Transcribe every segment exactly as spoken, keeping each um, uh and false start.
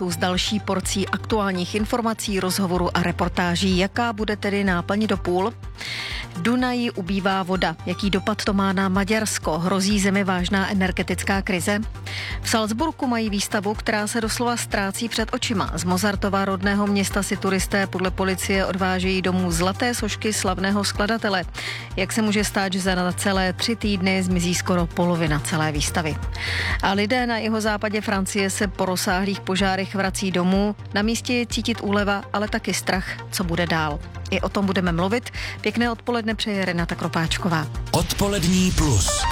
S další porcí aktuálních informací, rozhovorů a reportáží. Jaká bude tedy náplň do půl? V Dunaji ubývá voda. Jaký dopad to má na Maďarsko? Hrozí zemi vážná energetická krize? V Salzburgu mají výstavu, která se doslova ztrácí před očima. Z Mozartova rodného města si turisté podle policie odvážejí domů zlaté sošky slavného skladatele. Jak se může stát, že za celé tři týdny zmizí skoro polovina celé výstavy? A lidé na jihozápadě Francie se po rozsáhlých požárech vrací domů. Na místě je cítit úleva, ale taky strach, co bude dál. I o tom budeme mluvit. Pěkné odpoledne přeje Renata Kropáčková. Odpolední plus.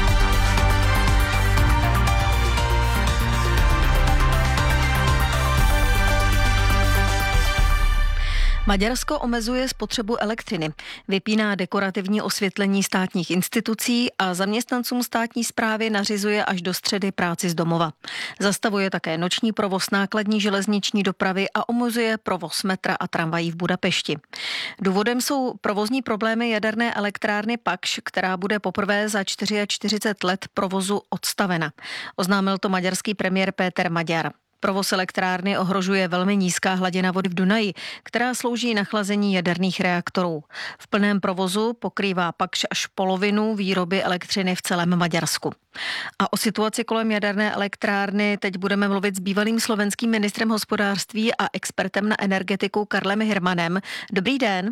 Maďarsko omezuje spotřebu elektřiny, vypíná dekorativní osvětlení státních institucí a zaměstnancům státní správy nařizuje až do středy práci z domova. Zastavuje také noční provoz nákladní železniční dopravy a omezuje provoz metra a tramvají v Budapešti. Důvodem jsou provozní problémy jaderné elektrárny Pakš, která bude poprvé za čtyřicet čtyři let provozu odstavena. Oznámil to maďarský premiér Péter Maďar. Provoz elektrárny ohrožuje velmi nízká hladina vody v Dunaji, která slouží na chlazení jaderných reaktorů. V plném provozu pokrývá Pakš až polovinu výroby elektřiny v celém Maďarsku. A o situaci kolem jaderné elektrárny teď budeme mluvit s bývalým slovenským ministrem hospodářství a expertem na energetiku Karlem Hirmanem. Dobrý den.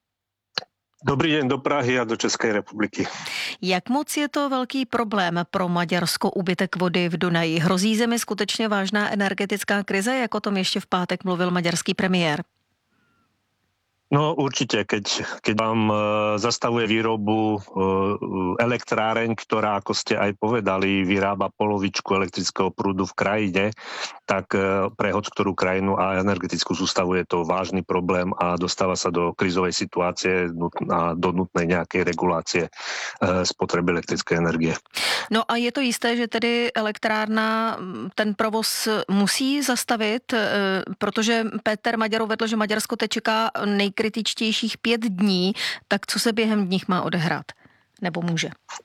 Dobrý den do Prahy a do České republiky. Jak moc je to velký problém pro Maďarsko úbytek vody v Dunaji? Hrozí zemi skutečně vážná energetická krize, jak o tom ještě v pátek mluvil maďarský premiér? No určite, keď, keď vám e, zastavuje výrobu e, elektráreň, ktorá, ako ste aj povedali, vyrába polovičku elektrického prúdu v krajine, tak e, pre hoď ktorú krajinu a energetickú sústavu je to vážny problém a dostáva sa do krízovej situácie a do nutnej nejakej regulácie e, spotreby elektrické energie. No a je to jisté, že tedy elektrárna ten provoz musí zastavit, e, protože Péter Maďar uvedl, že Maďarsko teď čeká nej kritičtějších pět dní, tak co se během nich má odehrát? Nebo může?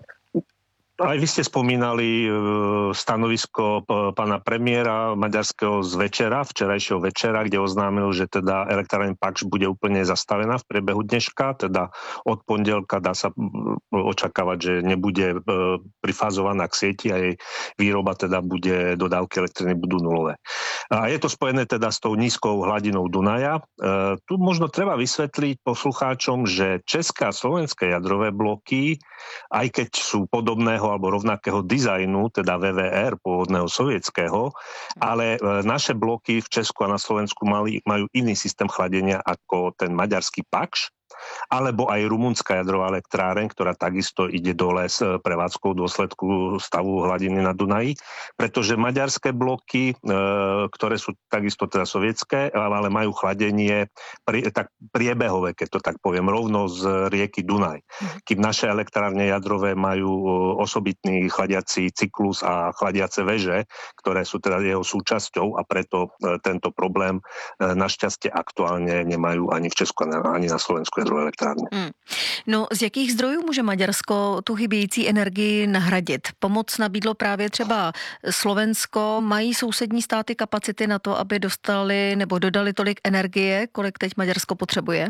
Aj vy ste spomínali stanovisko pána premiéra maďarského z večera, včerajšieho večera, kde oznámil, že teda elektráreň Pakš bude úplne zastavená v priebehu dneška, teda od pondelka dá sa očakávať, že nebude prifázovaná k sieti a jej výroba teda bude, dodávky elektriny budú nulové. A je to spojené teda s tou nízkou hladinou Dunaja. Tu možno treba vysvetliť poslucháčom, že české a slovenské jadrové bloky, aj keď sú podobného alebo rovnakého dizajnu, teda vé vé er pôvodného sovietského, ale naše bloky v Česku a na Slovensku mali, majú iný systém chladenia ako ten maďarský Pakš, alebo aj rumunská jadrová elektráreň, ktorá takisto ide dole s prevádzkou v dôsledku stavu hladiny na Dunaji, pretože maďarské bloky, e, ktoré sú takisto teda sovietské, ale majú chladenie pri, tak priebehové, keď to tak poviem, rovno z rieky Dunaj. Kým naše elektrárne jadrové majú osobitný chladiací cyklus a chladiace veže, ktoré sú teda jeho súčasťou a preto e, tento problém e, našťastie aktuálne nemajú ani v Česku, ani na Slovensku jadrové elektrárne. Hmm. No, z jakých zdrojů může Maďarsko tu chybějící energii nahradit? Pomoc nabídlo právě třeba Slovensko. Mají sousední státy kapacity na to, aby dostali nebo dodali tolik energie, kolik teď Maďarsko potřebuje?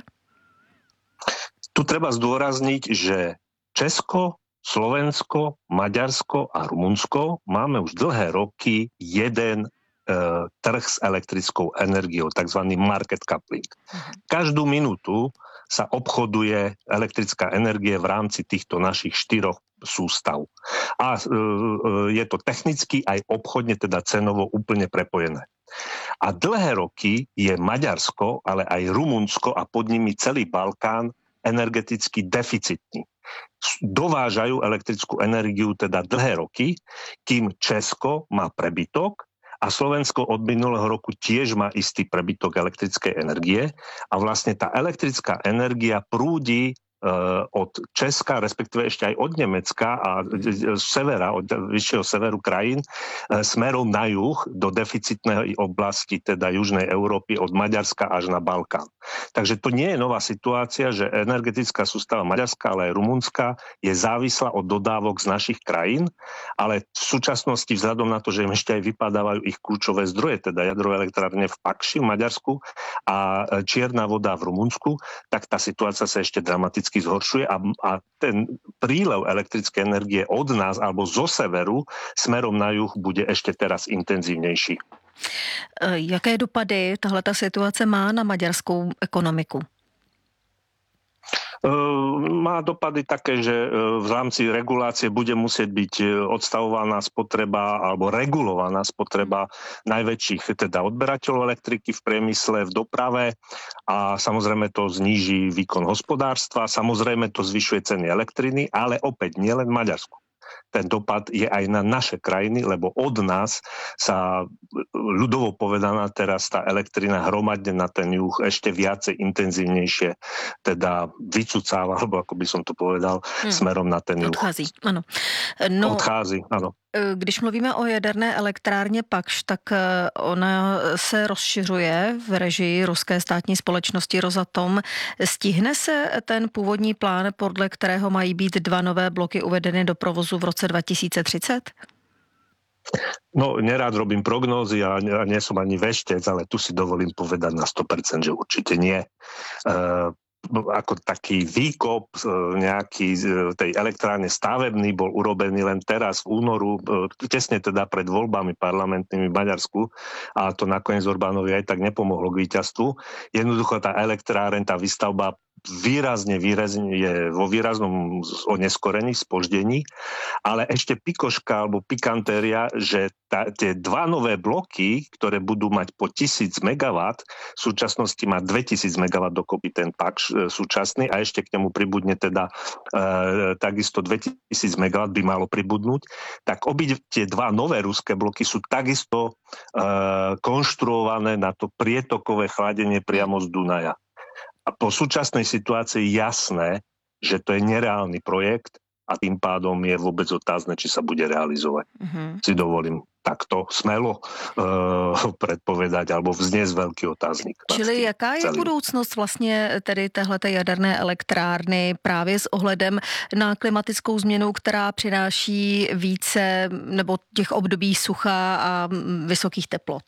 Tu treba zdôrazniť, že Česko, Slovensko, Maďarsko a Rumunsko máme už dlhé roky jeden e, trh s elektrickou energiou, takzvaný market coupling. Každú minútu sa obchoduje elektrická energie v rámci týchto našich štyroch sústav. A e, je to technicky aj obchodne, teda cenovo úplne prepojené. A dlhé roky je Maďarsko, ale aj Rumunsko a pod nimi celý Balkán energeticky deficitní. Dovážajú elektrickú energiu teda dlhé roky, kým Česko má prebytok a Slovensko od minulého roku tiež má istý prebytok elektrickej energie a vlastne tá elektrická energia prúdi od Česka, respektíve ešte aj od Nemecka a z severa, od vyššieho severu krajín, smerom na juh do deficitnej oblasti, teda južnej Európy, od Maďarska až na Balkán. Takže to nie je nová situácia, že energetická sústava Maďarska, ale aj Rumunska je závislá od dodávok z našich krajín, ale v súčasnosti vzhľadom na to, že im ešte aj vypadávajú ich kľúčové zdroje, teda jadrové elektrárne v Pakši v Maďarsku a čierna voda v Rumunsku, tak tá situácia sa ešte dramaticky zhoršuje a, a ten prílev elektrickej energie od nás alebo zo severu smerom na juh bude ešte teraz intenzívnejší. Jaké dopady tahleta situace má na maďarskou ekonomiku? Má dopady také, že v rámci regulácie bude musieť byť odstavovaná spotreba alebo regulovaná spotreba najväčších teda odberateľov elektriky v priemysle, v doprave a samozrejme to zníži výkon hospodárstva, samozrejme to zvyšuje ceny elektriny, ale opäť nielen v Maďarsku. Ten dopad je aj na naše krajiny, lebo od nás sa ľudovo povedaná teraz tá elektrina hromadne na ten juh ešte viacej intenzívnejšie teda vycucáva, alebo ako by som to povedal, hmm. smerom na ten juh. Odchází, ano. No, Odchází, ano. Když mluvíme o jaderné elektrárně Pakš, tak ona se rozšiřuje v režii ruské státní společnosti Rosatom. Stihne se ten původní plán, podle kterého mají být dva nové bloky uvedeny do provozu v roce dva tisíce třicet? No, nerád robím prognózy a nie som ani veštec, ale tu si dovolím povedať na sto percent, že určite nie. Uh, ako taký výkop nejaký tej elektrárne stavebný bol urobený len teraz v únoru, tesne teda pred voľbami parlamentnými v Maďarsku a to nakoniec Orbánovi aj tak nepomohlo k víťazstvu. Jednoducho tá elektráreň, tá výstavba výrazne, výrazne je vo výraznom oneskorení, spoždení, ale ešte pikoška alebo pikantéria, že tá, tie dva nové bloky, ktoré budú mať po tisíc megawatt, v súčasnosti má dvetisíc megawatt dokopy ten Pakš e, súčasný a ešte k nemu pribudne teda e, takisto dvetisíc megawatt by malo pribudnúť, tak obi tie dva nové ruské bloky sú takisto e, konštruované na to prietokové chladenie priamo z Dunaja. A po súčasnej situácii je jasné, že to je nereálny projekt a tým pádom je vôbec otázne, či sa bude realizovať. Mm-hmm. Si dovolím takto smelo uh, predpovedať alebo vzniesť veľký otáznik. Čili jaká je celý budoucnost vlastně tedy téhleté jaderné elektrárny právě s ohledem na klimatickou změnu, která přináší více nebo těch období sucha a vysokých teplot?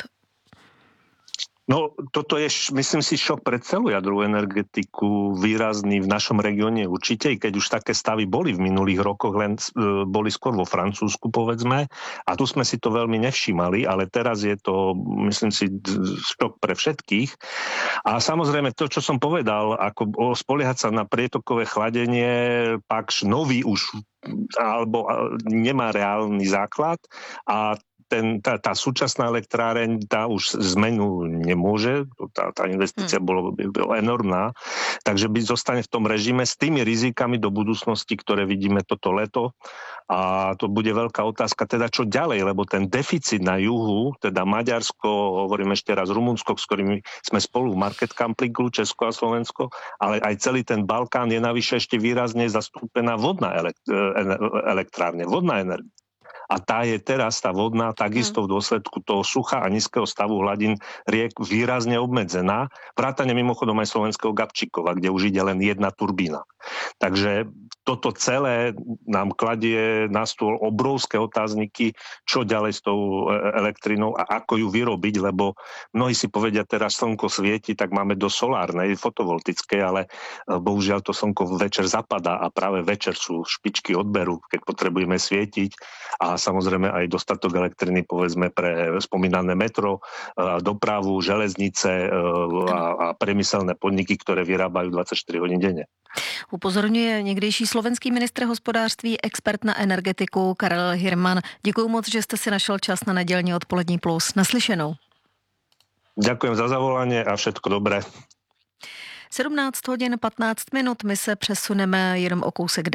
No, toto je, myslím si, šok pre celú jadrovú energetiku výrazný v našom regióne určite, i keď už také stavy boli v minulých rokoch, len e, boli skôr vo Francúzsku, povedzme, a tu sme si to veľmi nevšímali, ale teraz je to, myslím si, šok pre všetkých. A samozrejme to, čo som povedal, ako spoliehať sa na prietokové chladenie, pak nový už alebo nemá reálny základ a Ten, tá, tá súčasná elektráreň, tá už zmenu nemôže, tá, tá investícia hmm. bola, bola enormná, takže by zostane v tom režime s tými rizikami do budúcnosti, ktoré vidíme toto leto a to bude veľká otázka, teda čo ďalej, lebo ten deficit na juhu, teda Maďarsko, hovorím ešte raz Rumunsko, s ktorými sme spolu v Market Kampliku, Česko a Slovensko, ale aj celý ten Balkán je navyše ešte výrazne zastúpená vodná elektrárne, vodná energia. A tá je teraz, tá vodná, takisto v dôsledku toho sucha a nízkeho stavu hladín riek výrazne obmedzená. Vrátane mimochodom aj slovenského Gabčíkova, kde už ide len jedna turbína. Takže toto celé nám kladie na stôl obrovské otázniky, čo ďalej s tou elektrinou a ako ju vyrobiť, lebo mnohí si povedia, teraz slnko svieti, tak máme do solárnej, fotovoltickej, ale bohužiaľ to slnko večer zapadá a práve večer sú špičky odberu, keď potrebujeme svietiť a samozrejme aj dostatok elektriny, povedzme, pre spomínané metro, dopravu, železnice a, a priemyselné podniky, ktoré vyrábajú dvadsaťštyri hodín denne. Upozorňuje někdejší slovenský ministr hospodářství, expert na energetiku Karel Hirman. Děkuju moc, že jste si našel čas na nedělní odpolední plus. Naslyšenou. Ďakujem za zavolanie a všetko dobré. sedmnáct hodin patnáct minut, my se přesuneme jenom o kousek dál.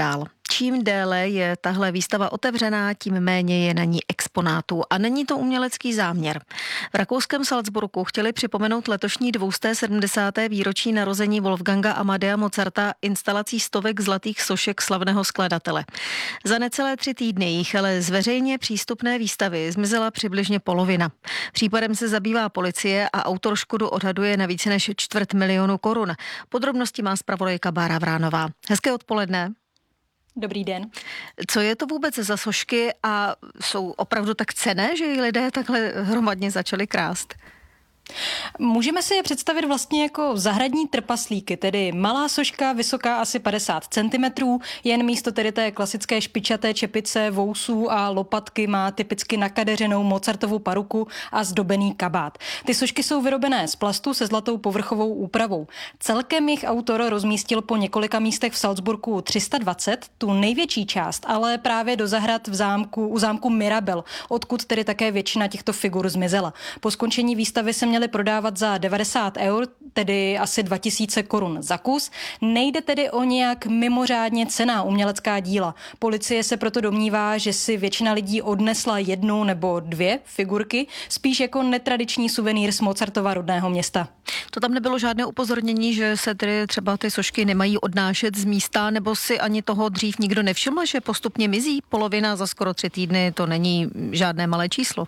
Čím déle je tahle výstava otevřená, tím méně je na ní exponátů. A není to umělecký záměr. V rakouském Salzburgu chtěli připomenout letošní dvousté sedmdesáté výročí narození Wolfganga Amadea Mozarta instalací stovek zlatých sošek slavného skladatele. Za necelé tři týdny jich ale z veřejně přístupné výstavy zmizela přibližně polovina. Případem se zabývá policie a autor škodu odhaduje na více než čtvrt milionu korun. Podrobnosti má zpravodajka Bára Vránová. Hezké odpoledne. Dobrý den. Co je to vůbec za sošky a jsou opravdu tak cenné, že ji lidé takhle hromadně začali krást? Můžeme si je představit vlastně jako zahradní trpaslíky, tedy malá soška, vysoká asi padesát centimetrů, jen místo tedy té klasické špičaté čepice, vousů a lopatky má typicky nakadeřenou Mozartovu paruku a zdobený kabát. Ty sošky jsou vyrobené z plastu se zlatou povrchovou úpravou. Celkem jich autor rozmístil po několika místech v Salzburgu tři sta dvacet, tu největší část, ale právě do zahrad v zámku, u zámku Mirabel, odkud tedy také většina těchto figur zmizela. Po skončení výstavy se měly prodávat za devadesát eur, tedy asi dva tisíce korun za kus. Nejde tedy o nějak mimořádně cenná umělecká díla. Policie se proto domnívá, že si většina lidí odnesla jednu nebo dvě figurky, spíš jako netradiční suvenýr z Mozartova rodného města. To tam nebylo žádné upozornění, že se tedy třeba ty sošky nemají odnášet z místa, nebo si ani toho dřív nikdo nevšiml, že postupně mizí? Polovina za skoro tři týdny, to není žádné malé číslo.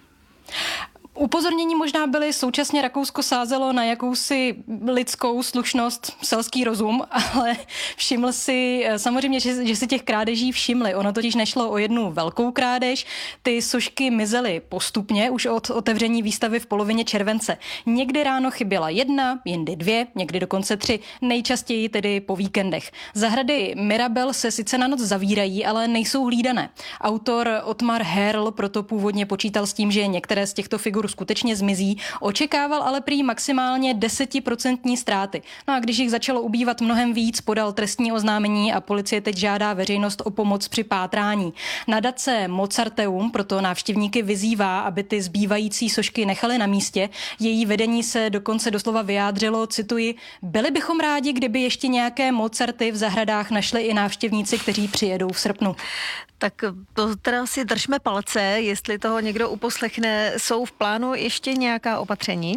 Upozornění možná byly, současně Rakousko sázelo na jakousi lidskou slušnost, selský rozum, ale všiml si samozřejmě, že, že si těch krádeží všimli. Ono totiž nešlo o jednu velkou krádež, ty sošky mizely postupně už od otevření výstavy v polovině července. Někdy ráno chyběla jedna, jindy dvě, někdy dokonce tři, nejčastěji tedy po víkendech. Zahrady Mirabel se sice na noc zavírají, ale nejsou hlídané. Autor Ottmar Herl proto původně počítal s tím, že některé z těchto figur skutečně zmizí, očekával ale prý maximálně desetiprocentní ztráty. No a když jich začalo ubývat mnohem víc, podal trestní oznámení a policie teď žádá veřejnost o pomoc při pátrání. Nadace Mozarteum proto návštěvníky vyzývá, aby ty zbývající sošky nechali na místě. Její vedení se dokonce doslova vyjádřilo, cituji, byli bychom rádi, kdyby ještě nějaké Mozarty v zahradách našli i návštěvníci, kteří přijedou v srpnu. Tak to teda si držme palce, jestli toho někdo uposlechne. Jsou v plánu ještě nějaká opatření?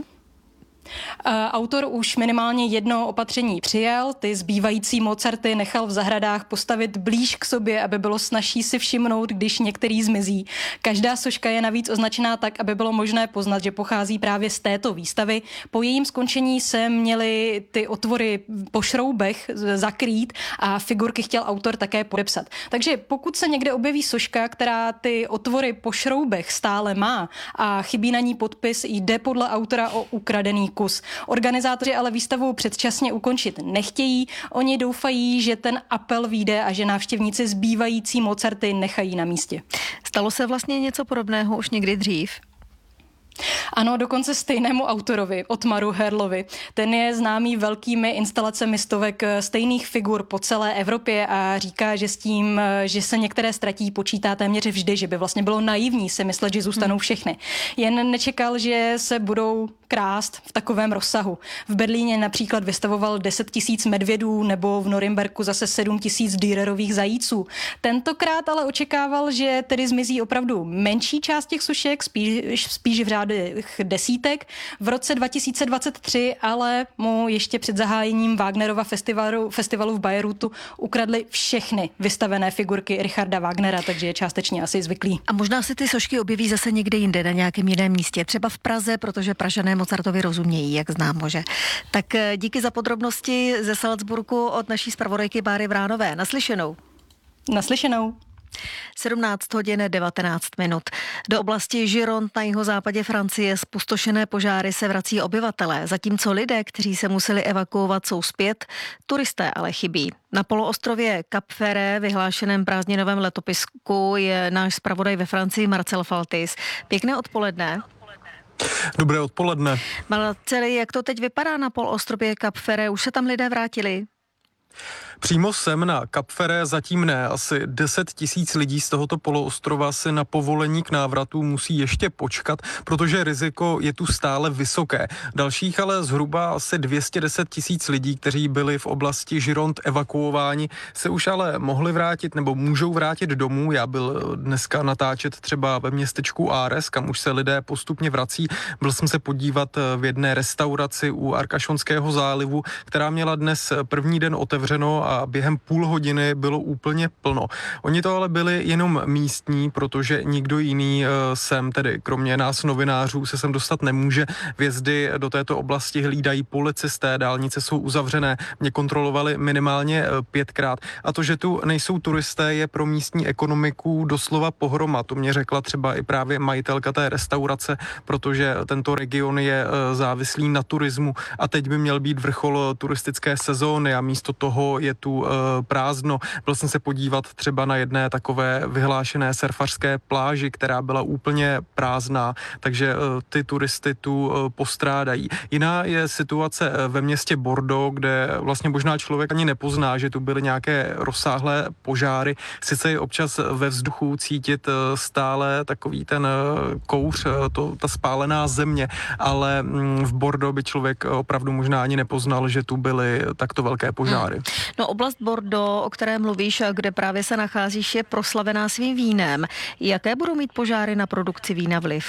Autor už minimálně jedno opatření přijal, ty zbývající Mozarty nechal v zahradách postavit blíž k sobě, aby bylo snazší si všimnout, když některý zmizí. Každá soška je navíc označená tak, aby bylo možné poznat, že pochází právě z této výstavy. Po jejím skončení se měly ty otvory po šroubech zakrýt a figurky chtěl autor také podepsat. Takže pokud se někde objeví soška, která ty otvory po šroubech stále má a chybí na ní podpis, jde podle autora o ukradený kus. Organizátoři ale výstavu předčasně ukončit nechtějí. Oni doufají, že ten apel vyjde a že návštěvníci zbývající Mozarty nechají na místě. Stalo se vlastně něco podobného už někdy dřív? Ano, dokonce stejnému autorovi, Ottmaru Herlovi. Ten je známý velkými instalacemi stovek stejných figur po celé Evropě a říká, že s tím, že se některé ztratí, počítá téměř vždy, že by vlastně bylo naivní si myslet, že zůstanou všechny. Jen nečekal, že se budou krást v takovém rozsahu. V Berlíně například vystavoval deset tisíc medvědů nebo v Norimberku zase sedm tisíc Dürerových zajíců. Tentokrát ale očekával, že tedy zmizí opravdu menší část těch sošek, spíš, spíš v řádech desítek. V roce dva tisíce dvacet tři ale mu ještě před zahájením Wagnerova festivalu, festivalu v Bayreuthu ukradli všechny vystavené figurky Richarda Wagnera, takže je částečně asi zvyklý. A možná se ty sošky objeví zase někde jinde, na nějakém jiném místě, třeba v Praze, protože Pražané Mozartovi rozumějí, jak známo, že? Tak díky za podrobnosti ze Salzburgu od naší zpravodajky Báry Vránové. Naslyšenou. Naslyšenou. sedmnáct hodin devatenáct minut. Do oblasti Gironde na jihozápadě Francie zpustošené požáry se vrací obyvatelé, zatímco lidé, kteří se museli evakuovat, jsou zpět, turisté ale chybí. Na poloostrově Cap Ferret, vyhlášeném prázdninovém letopisku, je náš zpravodaj ve Francii Marcel Faltis. Pěkné odpoledne. Dobré odpoledne. Marceli, jak to teď vypadá na poloostrově Cap Ferret? Už se tam lidé vrátili? Přímo sem na Kapfere zatím ne. Asi deset tisíc lidí z tohoto poloostrova si na povolení k návratu musí ještě počkat, protože riziko je tu stále vysoké. Dalších ale zhruba asi dvě stě deset tisíc lidí, kteří byli v oblasti Gironde evakuováni, se už ale mohli vrátit nebo můžou vrátit domů. Já byl dneska natáčet třeba ve městečku Ares, kam už se lidé postupně vrací. Byl jsem se podívat v jedné restauraci u Arkašonského zálivu, která měla dnes první den otevřeno a během půl hodiny bylo úplně plno. Oni to ale byli jenom místní, protože nikdo jiný sem, tedy kromě nás novinářů, se sem dostat nemůže. Vjezdy do této oblasti hlídají policisté, dálnice jsou uzavřené, mě kontrolovali minimálně pětkrát. A to, že tu nejsou turisté, je pro místní ekonomiku doslova pohroma. To mě řekla třeba i právě majitelka té restaurace, protože tento region je závislý na turismu a teď by měl být vrchol turistické sezóny a místo toho je tu prázdno. Byl jsem se podívat třeba na jedné takové vyhlášené surfařské pláži, která byla úplně prázdná, takže ty turisty tu postrádají. Jiná je situace ve městě Bordeaux, kde vlastně možná člověk ani nepozná, že tu byly nějaké rozsáhlé požáry. Sice je občas ve vzduchu cítit stále takový ten kouř, to, ta spálená země, ale v Bordeaux by člověk opravdu možná ani nepoznal, že tu byly takto velké požáry. Hmm. No, oblast Bordeaux, o které mluvíš, kde právě se nacházíš, je proslavená svým vínem. Jaké budou mít požáry na produkci vína vliv?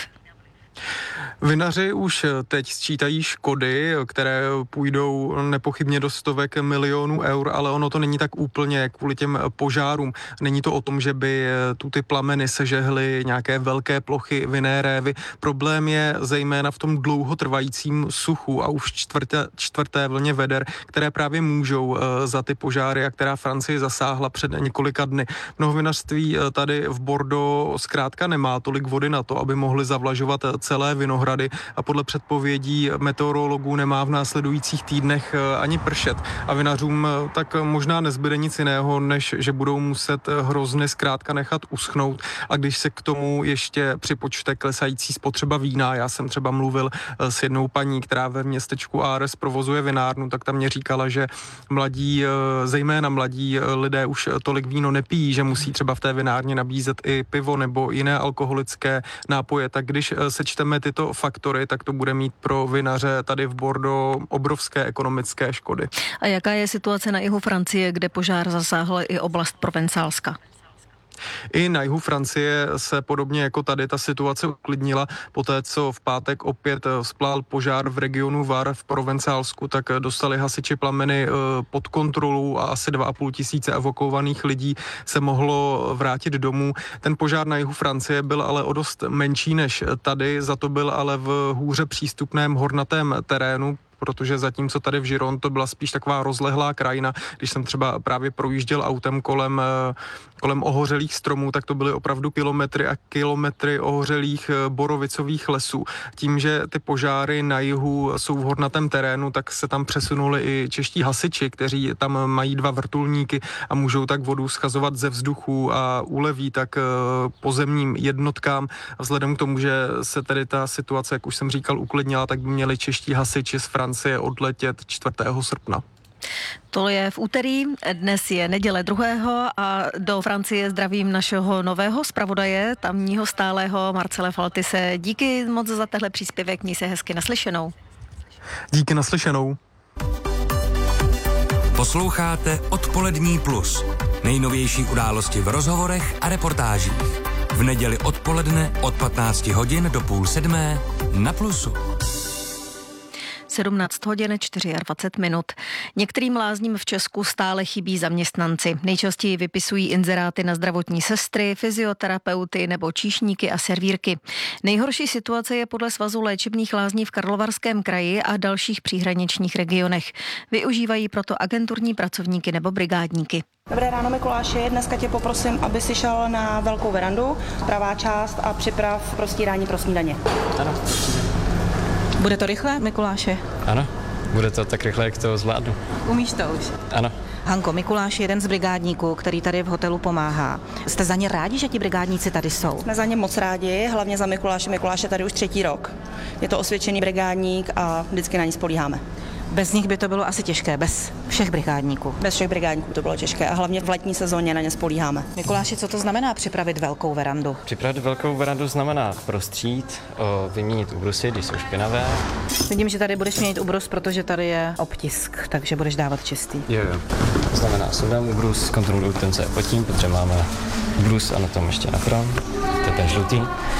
Vinaři už teď sčítají škody, které půjdou nepochybně do stovek milionů eur, ale ono to není tak úplně kvůli těm požárům. Není to o tom, že by tu ty plameny sežehly nějaké velké plochy vinné révy. Problém je zejména v tom dlouhotrvajícím suchu a už čtvrté, čtvrté vlně veder, které právě můžou za ty požáry a která Francii zasáhla před několika dny. Mnoho vinařství tady v Bordeaux zkrátka nemá tolik vody na to, aby mohli zavlažovat celé vinohrady a podle předpovědí meteorologů nemá v následujících týdnech ani pršet. A vinařům tak možná nezbyde nic jiného, než že budou muset hrozny zkrátka nechat uschnout. A když se k tomu ještě připočte klesající spotřeba vína, já jsem třeba mluvil s jednou paní, která ve městečku Ares provozuje vinárnu, tak tam mě říkala, že mladí, zejména mladí lidé už tolik víno nepijí, že musí třeba v té vinárně nabízet i pivo nebo jiné alkoholické nápoje. Tak když sečteme tyto faktory, tak to bude mít pro vinaře tady v Bordeaux obrovské ekonomické škody. A jaká je situace na jihu Francie, kde požár zasáhl i oblast Provencálska? I na jihu Francie se podobně jako tady ta situace uklidnila. Poté, co v pátek opět vzplál požár v regionu Var v Provencálsku, tak dostali hasiči plameny pod kontrolu a asi dva a půl tisíce evakuovaných lidí se mohlo vrátit domů. Ten požár na jihu Francie byl ale o dost menší než tady, za to byl ale v hůře přístupném hornatém terénu, protože zatímco tady v Gironde to byla spíš taková rozlehlá krajina. Když jsem třeba právě projížděl autem kolem, kolem ohořelých stromů, tak to byly opravdu kilometry a kilometry ohořelých borovicových lesů. Tím, že ty požáry na jihu jsou v hornatém terénu, tak se tam přesunuli i čeští hasiči, kteří tam mají dva vrtulníky a můžou tak vodu schazovat ze vzduchu a uleví tak pozemním jednotkám. Vzhledem k tomu, že se tedy ta situace, jak už jsem říkal, uklidnila, tak by měli čeští hasiči z Francie odletět čtvrtého srpna. To je v úterý, dnes je neděle druhého a do Francie zdravím našeho nového zpravodaje, tamního stálého Marcela Faltise. Díky moc za tehle příspěvek, měj se hezky, naslyšenou. Díky, naslyšenou. Posloucháte Odpolední plus. Nejnovější události v rozhovorech a reportážích. V neděli odpoledne od patnácti hodin do půl sedmé na Plusu. sedmnáct hodin dvacet čtyři minut. Některým lázním v Česku stále chybí zaměstnanci. Nejčastěji vypisují inzeráty na zdravotní sestry, fyzioterapeuty nebo číšníky a servírky. Nejhorší situace je podle Svazu léčebných lázní v Karlovarském kraji a dalších příhraničních regionech. Využívají proto agenturní pracovníky nebo brigádníky. Dobré ráno, Mikuláši. Dneska tě poprosím, aby si šel na velkou verandu, pravá část, a připrav prostírání pro snídaně. Ano. Bude to rychle, Mikuláše? Ano, bude to tak rychle, jak to zvládnu. Umíš to už? Ano. Hanko, Mikuláš je jeden z brigádníků, který tady v hotelu pomáhá. Jste za ně rádi, že ti brigádníci tady jsou? Jsme za ně moc rádi, hlavně za Mikuláše. Mikuláš je tady už třetí rok. Je to osvědčený brigádník a vždycky na ní spolíháme. Bez nich by to bylo asi těžké, bez všech brigádníků. Bez všech brigádníků to bylo těžké a hlavně v letní sezóně na ně spolíháme. Mikuláši, co to znamená připravit velkou verandu? Připravit velkou verandu znamená prostřít, o, vyměnit ubrusy, když jsou špinavé. Vidím, že tady budeš měnit ubrus, protože tady je obtisk, takže budeš dávat čistý. Jo, jo. To znamená, sundám ubrus, kontroluji ten, co je pod tím, protože máme ubrus a na tom ještě na front, to je ten žlutý.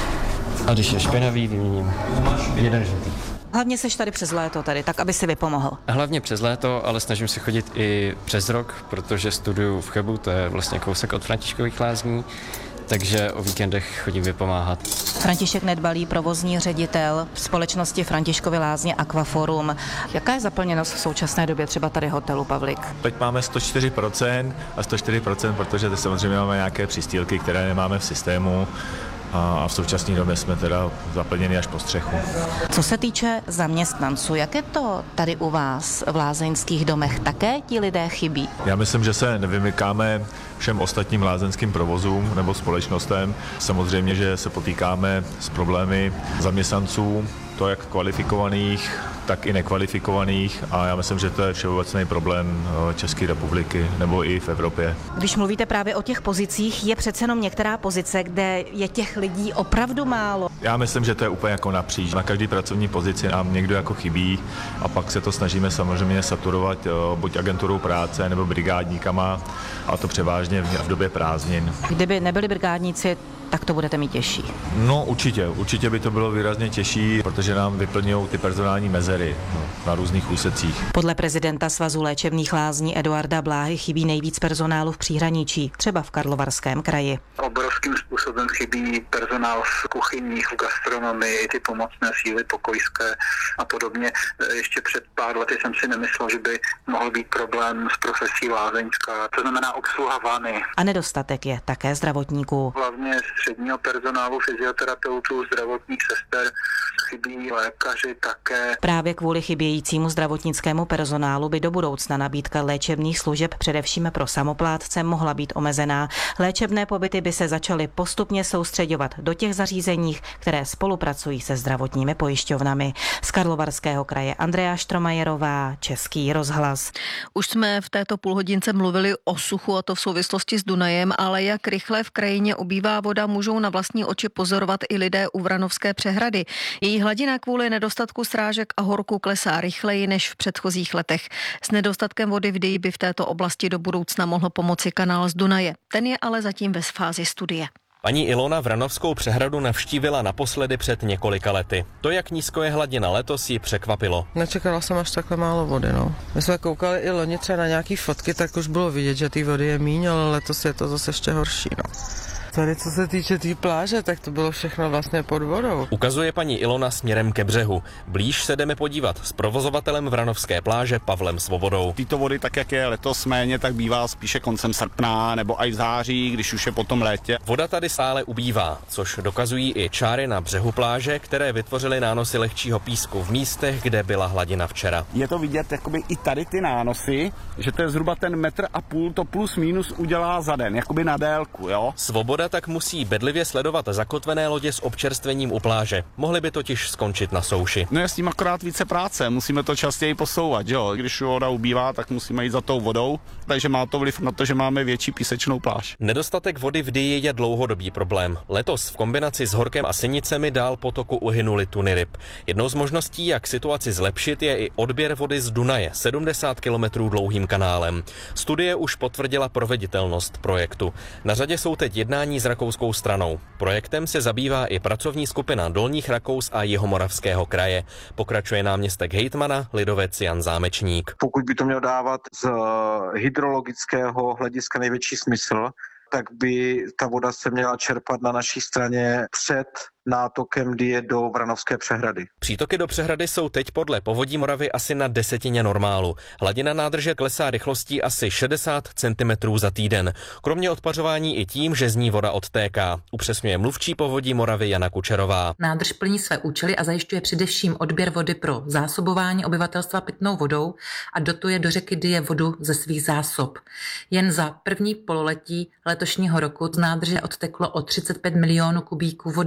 A když je špinavý, vyměním jeden žlutý. Hlavně seš tady přes léto tady, tak aby si vypomohl. Hlavně přes léto, ale snažím se chodit i přes rok, protože studuju v Chebu, to je vlastně kousek od Františkových lázní, takže o víkendech chodím vypomáhat. František Nedbalý, provozní ředitel společnosti Františkovy lázně Aquaforum. Jaká je zaplněnost v současné době třeba tady hotelu Pavlik? Teď máme sto čtyři procent a sto čtyři procent, protože teď samozřejmě máme nějaké přistýlky, které nemáme v systému. A v současné době jsme teda zaplněni až po střechu. Co se týče zaměstnanců, jak je to tady u vás v lázeňských domech? Také ti lidé chybí? Já myslím, že se nevymykáme všem ostatním lázeňským provozům nebo společnostem. Samozřejmě, že se potýkáme s problémy zaměstnanců, to jak kvalifikovaných, tak i nekvalifikovaných a já myslím, že to je všeobecný problém České republiky nebo i v Evropě. Když mluvíte právě o těch pozicích, je přece jenom některá pozice, kde je těch lidí opravdu málo. Já myslím, že to je úplně jako napříč. Na každé pracovní pozici nám někdo jako chybí a pak se to snažíme samozřejmě saturovat buď agenturou práce nebo brigádníkama a to převážně v době prázdnin. Kdyby nebyli brigádníci, tak to budete mít těžší. No určitě, určitě by to bylo výrazně těžší, protože nám vyplňují ty personální mezery no, na různých úsecích. Podle prezidenta Svazu léčebných lázní Eduarda Bláhy chybí nejvíc personálu v příhraničí, třeba v Karlovarském kraji. Obrovským způsobem chybí personál v kuchyních, v gastronomii, ty pomocné síly pokojské a podobně. Ještě před pár lety jsem si nemyslel, že by mohl být problém s profesí lázeňská, to znamená obsluha vany. A nedostatek je také zdravotníků. Hlavně středního personálu, fyzioterapeutů, zdravotních sester, chybí lékaři také. Právě kvůli chybějícímu zdravotnickému personálu by do budoucna nabídka léčebných služeb především pro samoplátce mohla být omezená. Léčebné pobyty by se začaly postupně soustředovat do těch zařízeních, které spolupracují se zdravotními pojišťovnami. Z Karlovarského kraje Andrea Štromajerová, Český rozhlas. Už jsme v této půlhodince mluvili o suchu, a to v souvislosti s Dunajem, ale jak rychle v krajině ubývá voda, můžou na vlastní oči pozorovat i lidé u Vranovské přehrady. Její hladina kvůli nedostatku srážek a horku klesá rychleji než v předchozích letech. S nedostatkem vody v Dyji by v této oblasti do budoucna mohl pomoci kanál z Dunaje. Ten je ale zatím ve fázi studie. Paní Ilona Vranovskou přehradu navštívila naposledy před několika lety. To, jak nízko je hladina letos, ji překvapilo. Nečekala jsem až takhle málo vody, no. My jsme koukali i loni třeba na nějaký fotky, tak už bylo vidět, že té vody je míň, ale letos je to zase ještě horší, no. Tady, co se týče té tý pláže, tak to bylo všechno vlastně pod vodou. Ukazuje paní Ilona směrem ke břehu. Blíž se jdeme podívat s provozovatelem Vranovské pláže Pavlem Svobodou. Tyto vody, tak jak je letos méně, tak bývá spíše koncem srpna nebo i v září, když už je potom létě. Voda tady stále ubývá, což dokazují i čáry na břehu pláže, které vytvořily nánosy lehčího písku v místech, kde byla hladina včera. Je to vidět jakoby i tady ty nánosy, že to je zhruba ten metr a půl, to plus minus udělá za den, jakoby na délku, jo. Svoboda tak musí bedlivě sledovat zakotvené lodě s občerstvením u pláže. Mohly by totiž skončit na souši. No je s tím akorát více práce, musíme to častěji posouvat, jo. Když voda ubývá, tak musíme jít za tou vodou, takže má to vliv na to, že máme větší písečnou pláž. Nedostatek vody v Dyji je dlouhodobý problém. Letos v kombinaci s horkem a sinicemi dál potoku uhynuly tuny ryb. Jednou z možností, jak situaci zlepšit, je i odběr vody z Dunaje sedmdesát kilometrů dlouhým kanálem. Studie už potvrdila proveditelnost projektu. Na řadě jsou teď jednání s rakouskou stranou. Projektem se zabývá i pracovní skupina Dolních Rakous a Jihomoravského kraje. Pokračuje náměstek hejtmana, lidovec Jan Zámečník. Pokud by to mělo dávat z hydrologického hlediska největší smysl, tak by ta voda se měla čerpat na naší straně před nátokem Dyje do Vranovské přehrady. Přítoky do přehrady jsou teď podle Povodí Moravy asi na desetině normálu. Hladina nádrže klesá rychlostí asi šedesát centimetrů za týden. Kromě odpařování i tím, že z ní voda odtéká. Upřesňuje mluvčí Povodí Moravy Jana Kučerová. Nádrž plní své účely a zajišťuje především odběr vody pro zásobování obyvatelstva pitnou vodou a dotuje do řeky Dyje vodu ze svých zásob. Jen za první pololetí letošního roku z nádrže odteklo o třicet pět milionů kubíků vody více,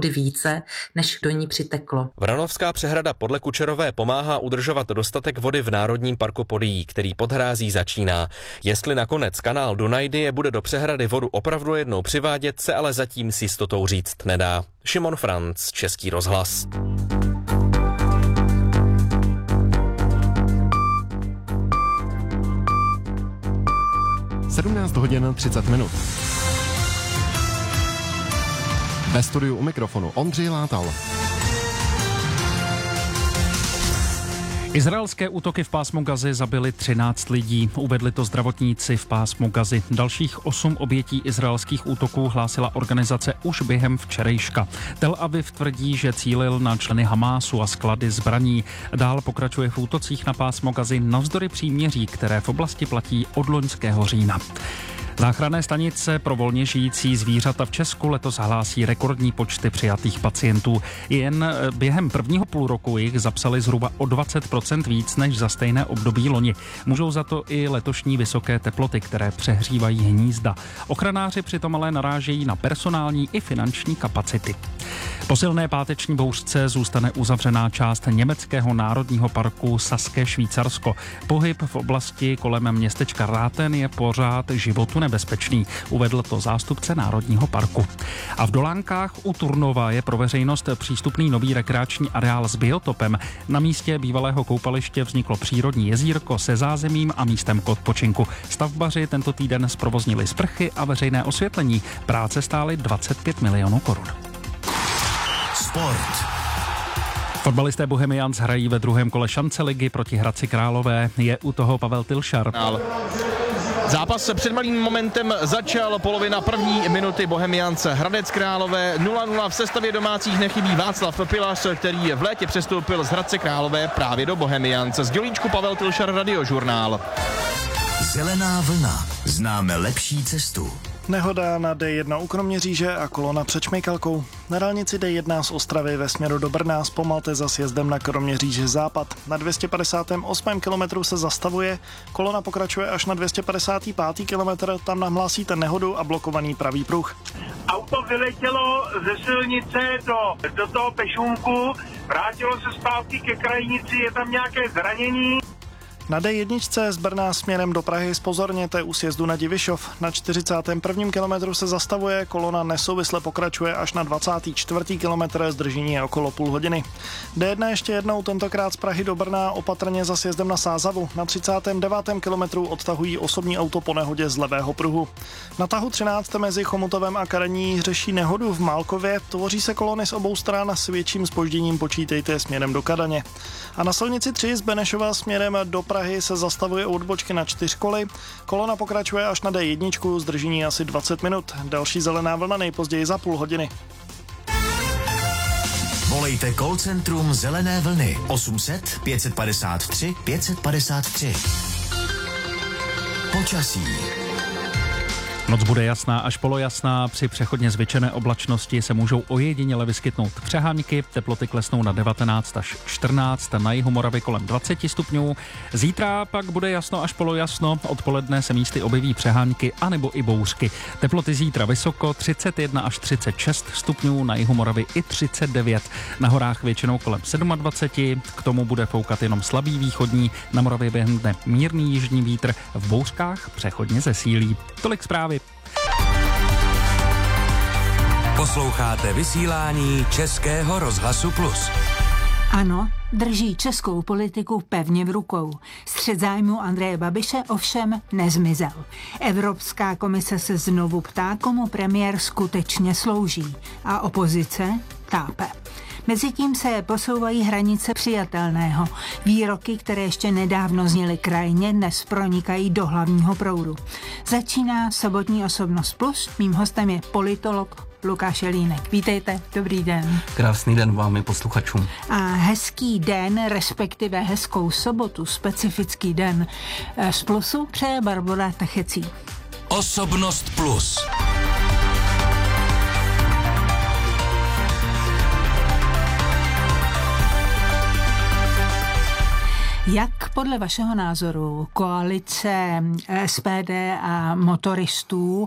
více, než do ní přiteklo. Vranovská přehrada podle Kučerové pomáhá udržovat dostatek vody v Národním parku Podyjí, který pod hrází začíná. Jestli nakonec kanál Dunajdy bude do přehrady vodu opravdu jednou přivádět, se ale zatím s jistotou říct nedá. Šimon Franc, Český rozhlas. sedmnáct hodin třicet minut. Ve studiu u mikrofonu Ondřej Látal. Izraelské útoky v pásmu Gazy zabily třináct lidí, uvedli to zdravotníci v pásmu Gazy. Dalších osm obětí izraelských útoků hlásila organizace už během včerejška. Tel Aviv tvrdí, že cílil na členy Hamásu a sklady zbraní. Dál pokračuje v útocích na pásmo Gazy navzdory příměří, které v oblasti platí od loňského října. Záchranné stanice pro volně žijící zvířata v Česku letos hlásí rekordní počty přijatých pacientů. Jen během prvního půl roku jich zapsali zhruba o dvacet procent víc než za stejné období loni. Můžou za to i letošní vysoké teploty, které přehřívají hnízda. Ochranáři přitom ale narážejí na personální i finanční kapacity. Po silné páteční bouřce zůstane uzavřená část německého národního parku Saské Švýcarsko. Pohyb v oblasti kolem městečka Ráten je pořád životu nebezpečný, uvedl to zástupce Národního parku. A v Dolánkách u Turnova je pro veřejnost přístupný nový rekreační areál s biotopem. Na místě bývalého koupaliště vzniklo přírodní jezírko se zázemím a místem k odpočinku. Stavbaři tento týden zprovoznili sprchy a veřejné osvětlení. Práce stály dvacet pět milionů korun. Sport. Fotbalisté Bohemians hrají ve druhém kole šance ligy proti Hradci Králové. Je u toho Pavel Tilšar. Zápas se před malým momentem začal, polovina první minuty Bohemians Hradec Králové nula nula. V sestavě domácích nechybí Václav Pilař, který v létě přestoupil z Hradce Králové právě do Bohemians. Z Dělíčku Pavel Tilšar, Radiožurnál. Zelená vlna. Známe lepší cestu. Nehoda na D jedna u Kroměříže a kolona před Šmejkalkou. Na dálnici D jedna z Ostravy ve směru do Brna zpomalte za sjezdem na Kroměříže západ. Na dvě stě padesát osm kilometru se zastavuje, kolona pokračuje až na dvě stě padesát pět kilometr, tam nahlásíte nehodu a blokovaný pravý pruh. Auto vyletělo ze silnice do, do toho pešůnku, vrátilo se zpátky ke krajnici, je tam nějaké zranění. Na D jedna z Brna směrem do Prahy zpozorněte u sjezdu na Divišov. Na čtyřicátém prvním kilometru se zastavuje, kolona nesouvisle pokračuje až na dvacátém čtvrtém kilometru, zdržení je okolo půl hodiny. D jedna ještě jednou, tentokrát z Prahy do Brna, opatrně za sjezdem na Sázavu. Na třicátém devátém kilometru odtahují osobní auto po nehodě z levého pruhu. Na tahu třináct mezi Chomutovem a Karení řeší nehodu v Málkově, tvoří se kolony z obou stran, s větším zpožděním počítejte směrem do Kadaně. A na silnici tři z Benešova směrem do Prahy se zastavuje u odbočky na čtyřkoly. Kolona pokračuje až na D jedna, zdržení asi dvacet minut. Další zelená vlna nejpozději za půl hodiny. Volejte call centrum Zelené vlny osm set pět padesát tři pět padesát tři. Počasí. Noc bude jasná až polojasná, při přechodně zvětšené oblačnosti se můžou ojediněle vyskytnout přehánky, teploty klesnou na devatenáct až čtrnáct, na jihu Moravy kolem dvacet stupňů. Zítra pak bude jasno až polojasno, odpoledne se místy objeví přehánky anebo i bouřky. Teploty zítra vysoko, třicet jedna až třicet šest stupňů, na jihu Moravy i třicet devět. Na horách většinou kolem dvacet sedm, k tomu bude foukat jenom slabý východní, na Moravě během dne mírný jižní vítr, v bouřkách přechodně zesílí. Tolik zprávy. Posloucháte vysílání Českého rozhlasu Plus. Ano, drží českou politiku pevně v rukou. Střet zájmu Andreje Babiše ovšem nezmizel. Evropská komise se znovu ptá, komu premiér skutečně slouží. A opozice tápe. Mezitím se posouvají hranice přijatelného. Výroky, které ještě nedávno zněly krajně, dnes pronikají do hlavního proudu. Začíná sobotní Osobnost Plus. Mým hostem je politolog Lukáš Jelínek. Vítejte, dobrý den. Krásný den vám i posluchačům. A hezký den, respektive hezkou sobotu, specifický den z Plusu přeje Barbora Tachecí. Osobnost Plus. Jak podle vašeho názoru koalice S P D a motoristů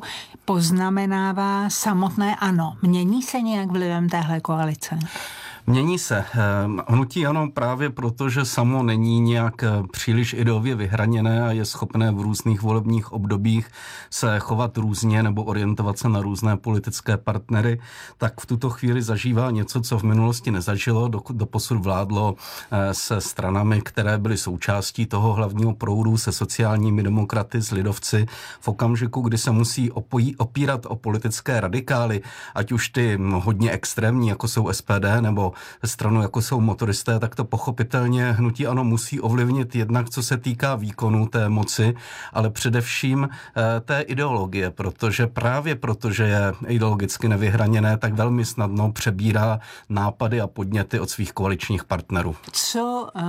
poznamenává samotné ANO? Mění se nějak vlivem téhle koalice? Mění se. Hnutí ANO právě proto, že samo není nějak příliš ideově vyhraněné a je schopné v různých volebních obdobích se chovat různě nebo orientovat se na různé politické partnery, tak v tuto chvíli zažívá něco, co v minulosti nezažilo, doposud vládlo se stranami, které byly součástí toho hlavního proudu, se sociálními demokraty, s lidovci. V okamžiku, kdy se musí opojí, opírat o politické radikály, ať už ty hodně extrémní, jako jsou S P D, nebo stranu, jako jsou motoristé, tak to pochopitelně hnutí ANO musí ovlivnit jednak, co se týká výkonu té moci, ale především e, té ideologie, protože právě protože je ideologicky nevyhraněné, tak velmi snadno přebírá nápady a podněty od svých koaličních partnerů. Co uh,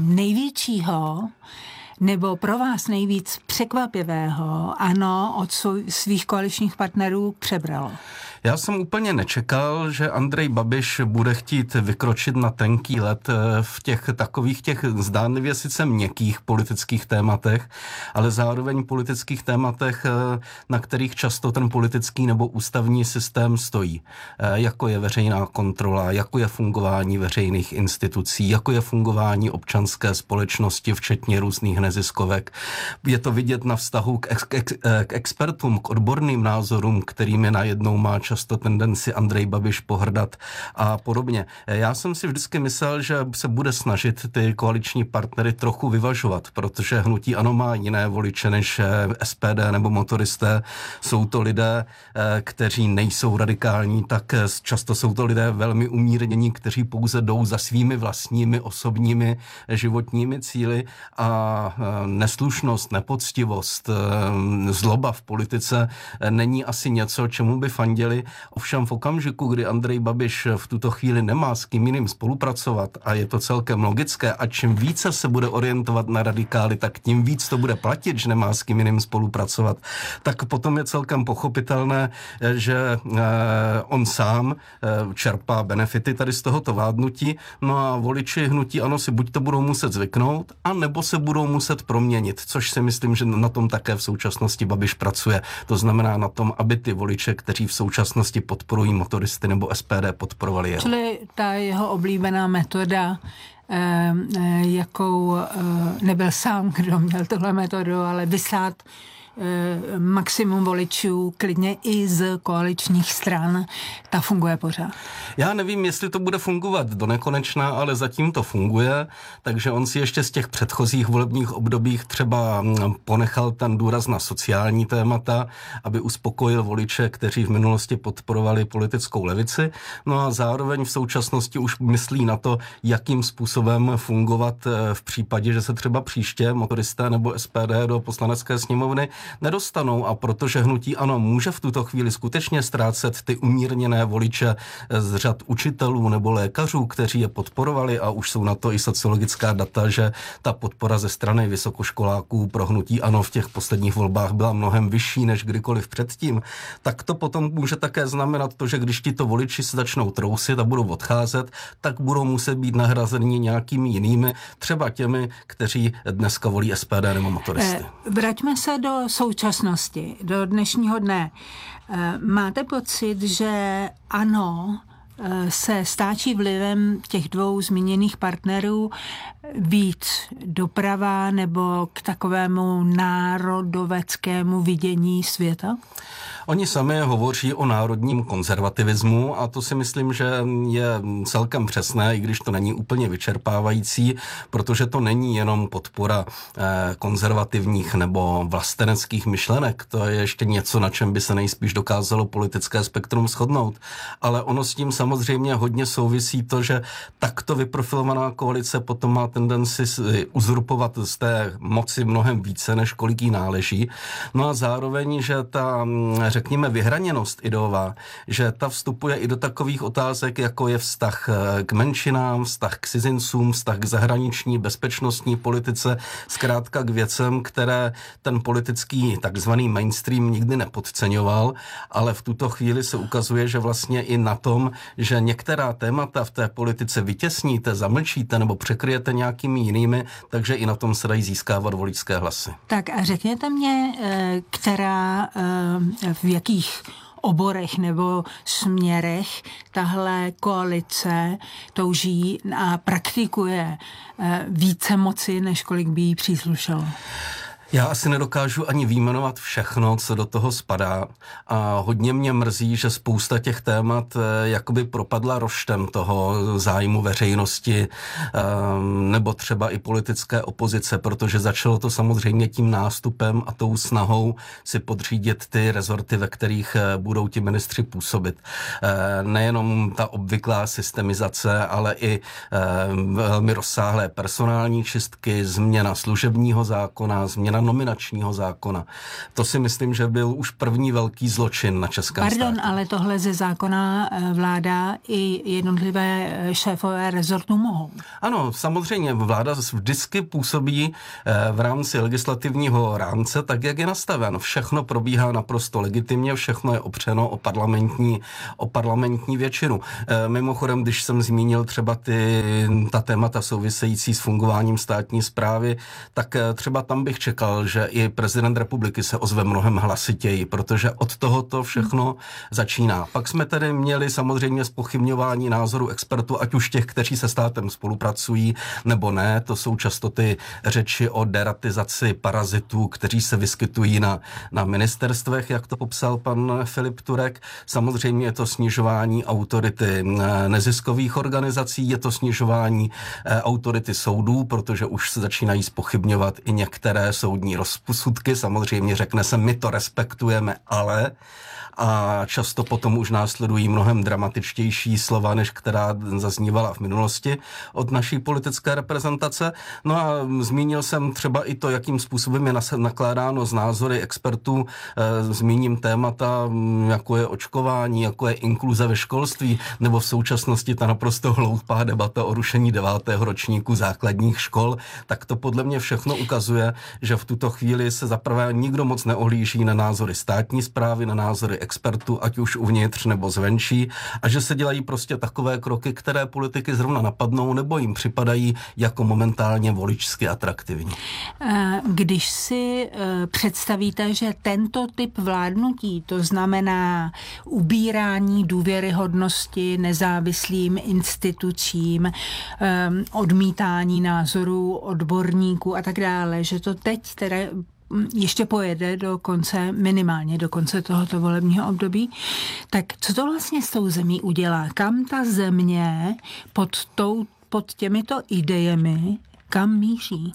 největšího nebo pro vás nejvíc překvapivého ANO od svých koaličních partnerů přebralo? Já jsem úplně nečekal, že Andrej Babiš bude chtít vykročit na tenký led v těch takových těch zdánlivě sice měkkých politických tématech, ale zároveň politických tématech, na kterých často ten politický nebo ústavní systém stojí. Jako je veřejná kontrola, jako je fungování veřejných institucí, jako je fungování občanské společnosti, včetně různých neziskovek. Je to vidět na vztahu k, ex, ex, k expertům, k odborným názorům, kterými najednou má často tendenci Andrej Babiš pohrdat a podobně. Já jsem si vždycky myslel, že se bude snažit ty koaliční partnery trochu vyvažovat, protože hnutí ANO má jiné voliče než S P D nebo motoristé. Jsou to lidé, kteří nejsou radikální, tak často jsou to lidé velmi umírnění, kteří pouze jdou za svými vlastními osobními životními cíli a neslušnost, nepoctivost, zloba v politice není asi něco, čemu by fandili. Ovšem v okamžiku, kdy Andrej Babiš v tuto chvíli nemá s kým jiným spolupracovat a je to celkem logické a čím více se bude orientovat na radikály, tak tím víc to bude platit, že nemá s kým jiným spolupracovat, tak potom je celkem pochopitelné, že on sám čerpá benefity tady z tohoto vládnutí, no a voliči hnutí ANO si buď to budou muset zvyknout, a nebo se budou muset proměnit, což si myslím, že na tom také v současnosti Babiš pracuje. To znamená na tom, aby ty voliče, kteří v současnosti podporují motoristy nebo S P D, podporovali jeho. Čili ta jeho oblíbená metoda, eh, eh, jakou eh, nebyl sám, kdo měl tuhle metodu, ale vysát eh, maximum voličů, klidně i z koaličních stran, ta funguje pořád. Já nevím, jestli to bude fungovat do nekonečna, ale zatím to funguje, takže on si ještě z těch předchozích volebních obdobích třeba ponechal ten důraz na sociální témata, aby uspokojil voliče, kteří v minulosti podporovali politickou levici, no a zároveň v současnosti už myslí na to, jakým způsobem fungovat v případě, že se třeba příště motoristé nebo S P D do poslanecké sněmovny nedostanou, a protože hnutí ANO může v tuto chvíli skutečně ztrácet ty umírněné voliče z řad učitelů nebo lékařů, kteří je podporovali, a už jsou na to i sociologická data, že ta podpora ze strany vysokoškoláků pro hnutí ANO v těch posledních volbách byla mnohem vyšší než kdykoliv předtím, tak to potom může také znamenat to, že když tito voliči se začnou trousit a budou odcházet, tak budou muset být nahrazeni nějakými jinými, třeba těmi, kteří dneska volí S P D nebo motoristy. Vraťme se do současnosti, do dnešního dne. Máte pocit, že ANO se stáčí vlivem těch dvou zmíněných partnerů víc doprava nebo k takovému národoveckému vidění světa? Oni sami hovoří o národním konzervativismu a to si myslím, že je celkem přesné, i když to není úplně vyčerpávající, protože to není jenom podpora konzervativních nebo vlasteneckých myšlenek, to je ještě něco, na čem by se nejspíš dokázalo politické spektrum shodnout, ale ono s tím samozřejmě hodně souvisí to, že takto vyprofilovaná koalice potom má tendenci uzurpovat z té moci mnohem více, než kolik jí náleží. No a zároveň, že ta řekněme, vyhraněnost ideová, že ta vstupuje i do takových otázek, jako je vztah k menšinám, vztah k cizincům, vztah k zahraniční bezpečnostní politice, zkrátka k věcem, které ten politický takzvaný mainstream nikdy nepodceňoval, ale v tuto chvíli se ukazuje, že vlastně i na tom, že některá témata v té politice vytěsníte, zamlčíte nebo překryjete nějakými jinými, takže i na tom se dají získávat voličské hlasy. Tak a řekněte mě, která v jakých oborech nebo směrech tahle koalice touží a praktikuje více moci, než kolik by jí příslušelo? Já asi nedokážu ani vyjmenovat všechno, co do toho spadá, a hodně mě mrzí, že spousta těch témat jakoby propadla roštem toho zájmu veřejnosti nebo třeba i politické opozice, protože začalo to samozřejmě tím nástupem a tou snahou si podřídit ty rezorty, ve kterých budou ti ministři působit. Nejenom ta obvyklá systemizace, ale i velmi rozsáhlé personální čistky, změna služebního zákona, změna nominačního zákona. To si myslím, že byl už první velký zločin na českém Pardon, státě. ale tohle ze zákona vláda i jednotlivé šéfové rezortu mohou. Ano, samozřejmě vláda vždycky působí v rámci legislativního rámce tak, jak je nastaven. Všechno probíhá naprosto legitimně, všechno je opřeno o parlamentní, o parlamentní většinu. Mimochodem, když jsem zmínil třeba ty, ta témata související s fungováním státní správy, tak třeba tam bych čekal, že i prezident republiky se ozve mnohem hlasitěji, protože od toho to všechno začíná. Pak jsme tedy měli samozřejmě zpochybňování názoru expertů, ať už těch, kteří se státem spolupracují, nebo ne. To jsou často ty řeči o deratizaci parazitů, kteří se vyskytují na, na ministerstvech, jak to popsal pan Filip Turek. Samozřejmě je to snižování autority neziskových organizací, je to snižování autority soudů, protože už se začínají zpochybňovat i některé soudní rozsudky. Samozřejmě řekne se, my to respektujeme, ale a často potom už následují mnohem dramatičtější slova, než která zaznívala v minulosti od naší politické reprezentace. No a zmínil jsem třeba i to, jakým způsobem je nakládáno z názory expertů. Zmíním témata, jako je očkování, jako je inkluze ve školství, nebo v současnosti ta naprosto hloupá debata o rušení devátého ročníku základních škol. Tak to podle mě všechno ukazuje, že v tuto chvíli se zaprvé nikdo moc neohlíží na názory státní správy, na názory expertů, ať už uvnitř nebo zvenčí, a že se dělají prostě takové kroky, které politiky zrovna napadnou nebo jim připadají jako momentálně voličsky atraktivní. Když si představíte, že tento typ vládnutí, to znamená ubírání důvěryhodnosti nezávislým institucím, odmítání názorů odborníků a tak dále, že to teď teda ještě pojede do konce, minimálně do konce tohoto volebního období, tak co to vlastně s tou zemí udělá? Kam ta země pod, tou, pod těmito idejemi, kam míří?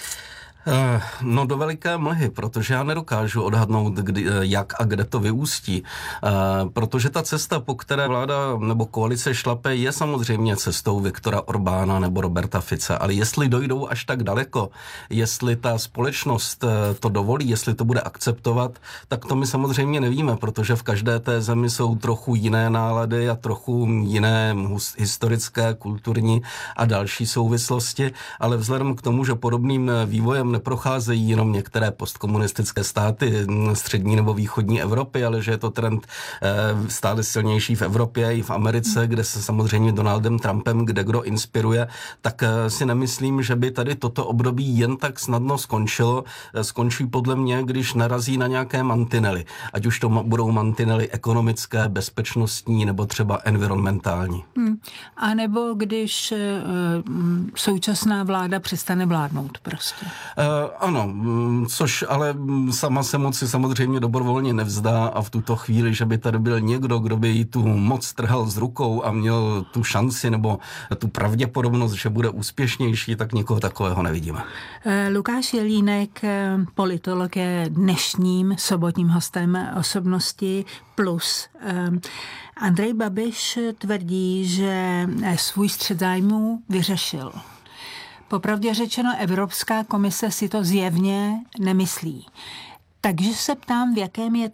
No do veliké mlhy, protože já nedokážu odhadnout, kdy, jak a kde to vyústí. Protože ta cesta, po které vláda nebo koalice šlape, je samozřejmě cestou Viktora Orbána nebo Roberta Fica. Ale jestli dojdou až tak daleko, jestli ta společnost to dovolí, jestli to bude akceptovat, tak to my samozřejmě nevíme, protože v každé té zemi jsou trochu jiné nálady a trochu jiné historické, kulturní a další souvislosti. Ale vzhledem k tomu, že podobným vývojem neprocházejí jenom některé postkomunistické státy střední nebo východní Evropy, ale že je to trend stále silnější v Evropě i v Americe, kde se samozřejmě Donaldem Trumpem kde kdo inspiruje, tak si nemyslím, že by tady toto období jen tak snadno skončilo. Skončí podle mě, když narazí na nějaké mantinely. Ať už to budou mantinely ekonomické, bezpečnostní nebo třeba environmentální. Hmm. A nebo když uh, současná vláda přestane vládnout prostě. Uh, ano, což ale sama se moci samozřejmě dobrovolně nevzdá a v tuto chvíli, že by tady byl někdo, kdo by jí tu moc trhal z rukou a měl tu šanci nebo tu pravděpodobnost, že bude úspěšnější, tak nikoho takového nevidíme. Uh, Lukáš Jelínek, politolog, je dnešním sobotním hostem Osobnosti plus. Uh, Andrej Babiš tvrdí, že svůj střet zájmů vyřešil. Popravdě řečeno, Evropská komise si to zjevně nemyslí. Takže se ptám, v jakém je to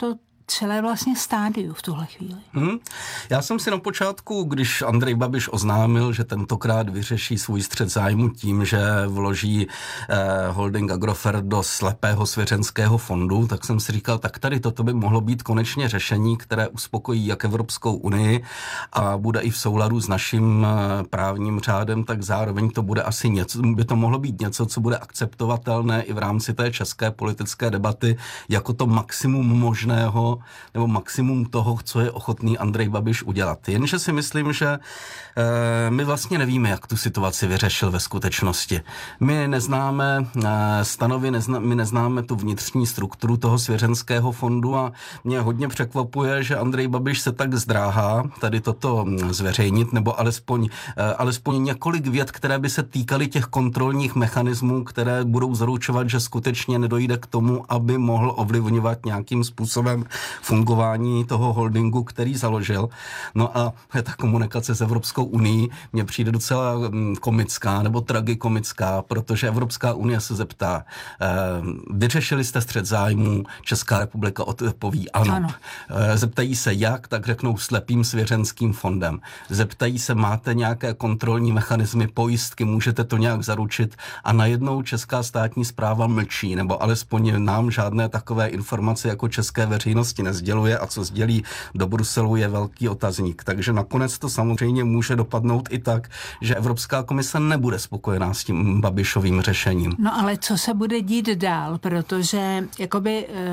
celé vlastně stádiu v tuhle chvíli. Hmm. Já jsem si na počátku, když Andrej Babiš oznámil, že tentokrát vyřeší svůj střet zájmu tím, že vloží eh, holding Agrofert do slepého svěřenského fondu, tak jsem si říkal, tak tady toto by mohlo být konečně řešení, které uspokojí jak Evropskou unii a bude i v souladu s naším eh, právním řádem, tak zároveň to bude asi něco, by to mohlo být něco, co bude akceptovatelné i v rámci té české politické debaty jako to maximum možného nebo maximum toho, co je ochotný Andrej Babiš udělat. Jenže si myslím, že e, my vlastně nevíme, jak tu situaci vyřešil ve skutečnosti. My neznáme e, stanovy, nezna, my neznáme tu vnitřní strukturu toho svěřenského fondu a mě hodně překvapuje, že Andrej Babiš se tak zdráhá tady toto zveřejnit, nebo alespoň, e, alespoň několik vět, které by se týkaly těch kontrolních mechanismů, které budou zaručovat, že skutečně nedojde k tomu, aby mohl ovlivňovat nějakým způsobem fungování toho holdingu, který založil. No a ta komunikace s Evropskou unii mně přijde docela komická nebo tragikomická, protože Evropská unie se zeptá, eh, vyřešili jste střet zájmů, Česká republika odpoví ano. ano. Eh, zeptají se jak, tak řeknou slepým svěřenským fondem. Zeptají se, máte nějaké kontrolní mechanismy, pojistky, můžete to nějak zaručit a najednou česká státní správa mlčí, nebo alespoň nám žádné takové informace jako české veřejnosti nezděluje a co sdělí do Bruselu je velký otazník. Takže nakonec to samozřejmě může dopadnout i tak, že Evropská komise nebude spokojená s tím Babišovým řešením. No ale co se bude dít dál, protože jakoby e,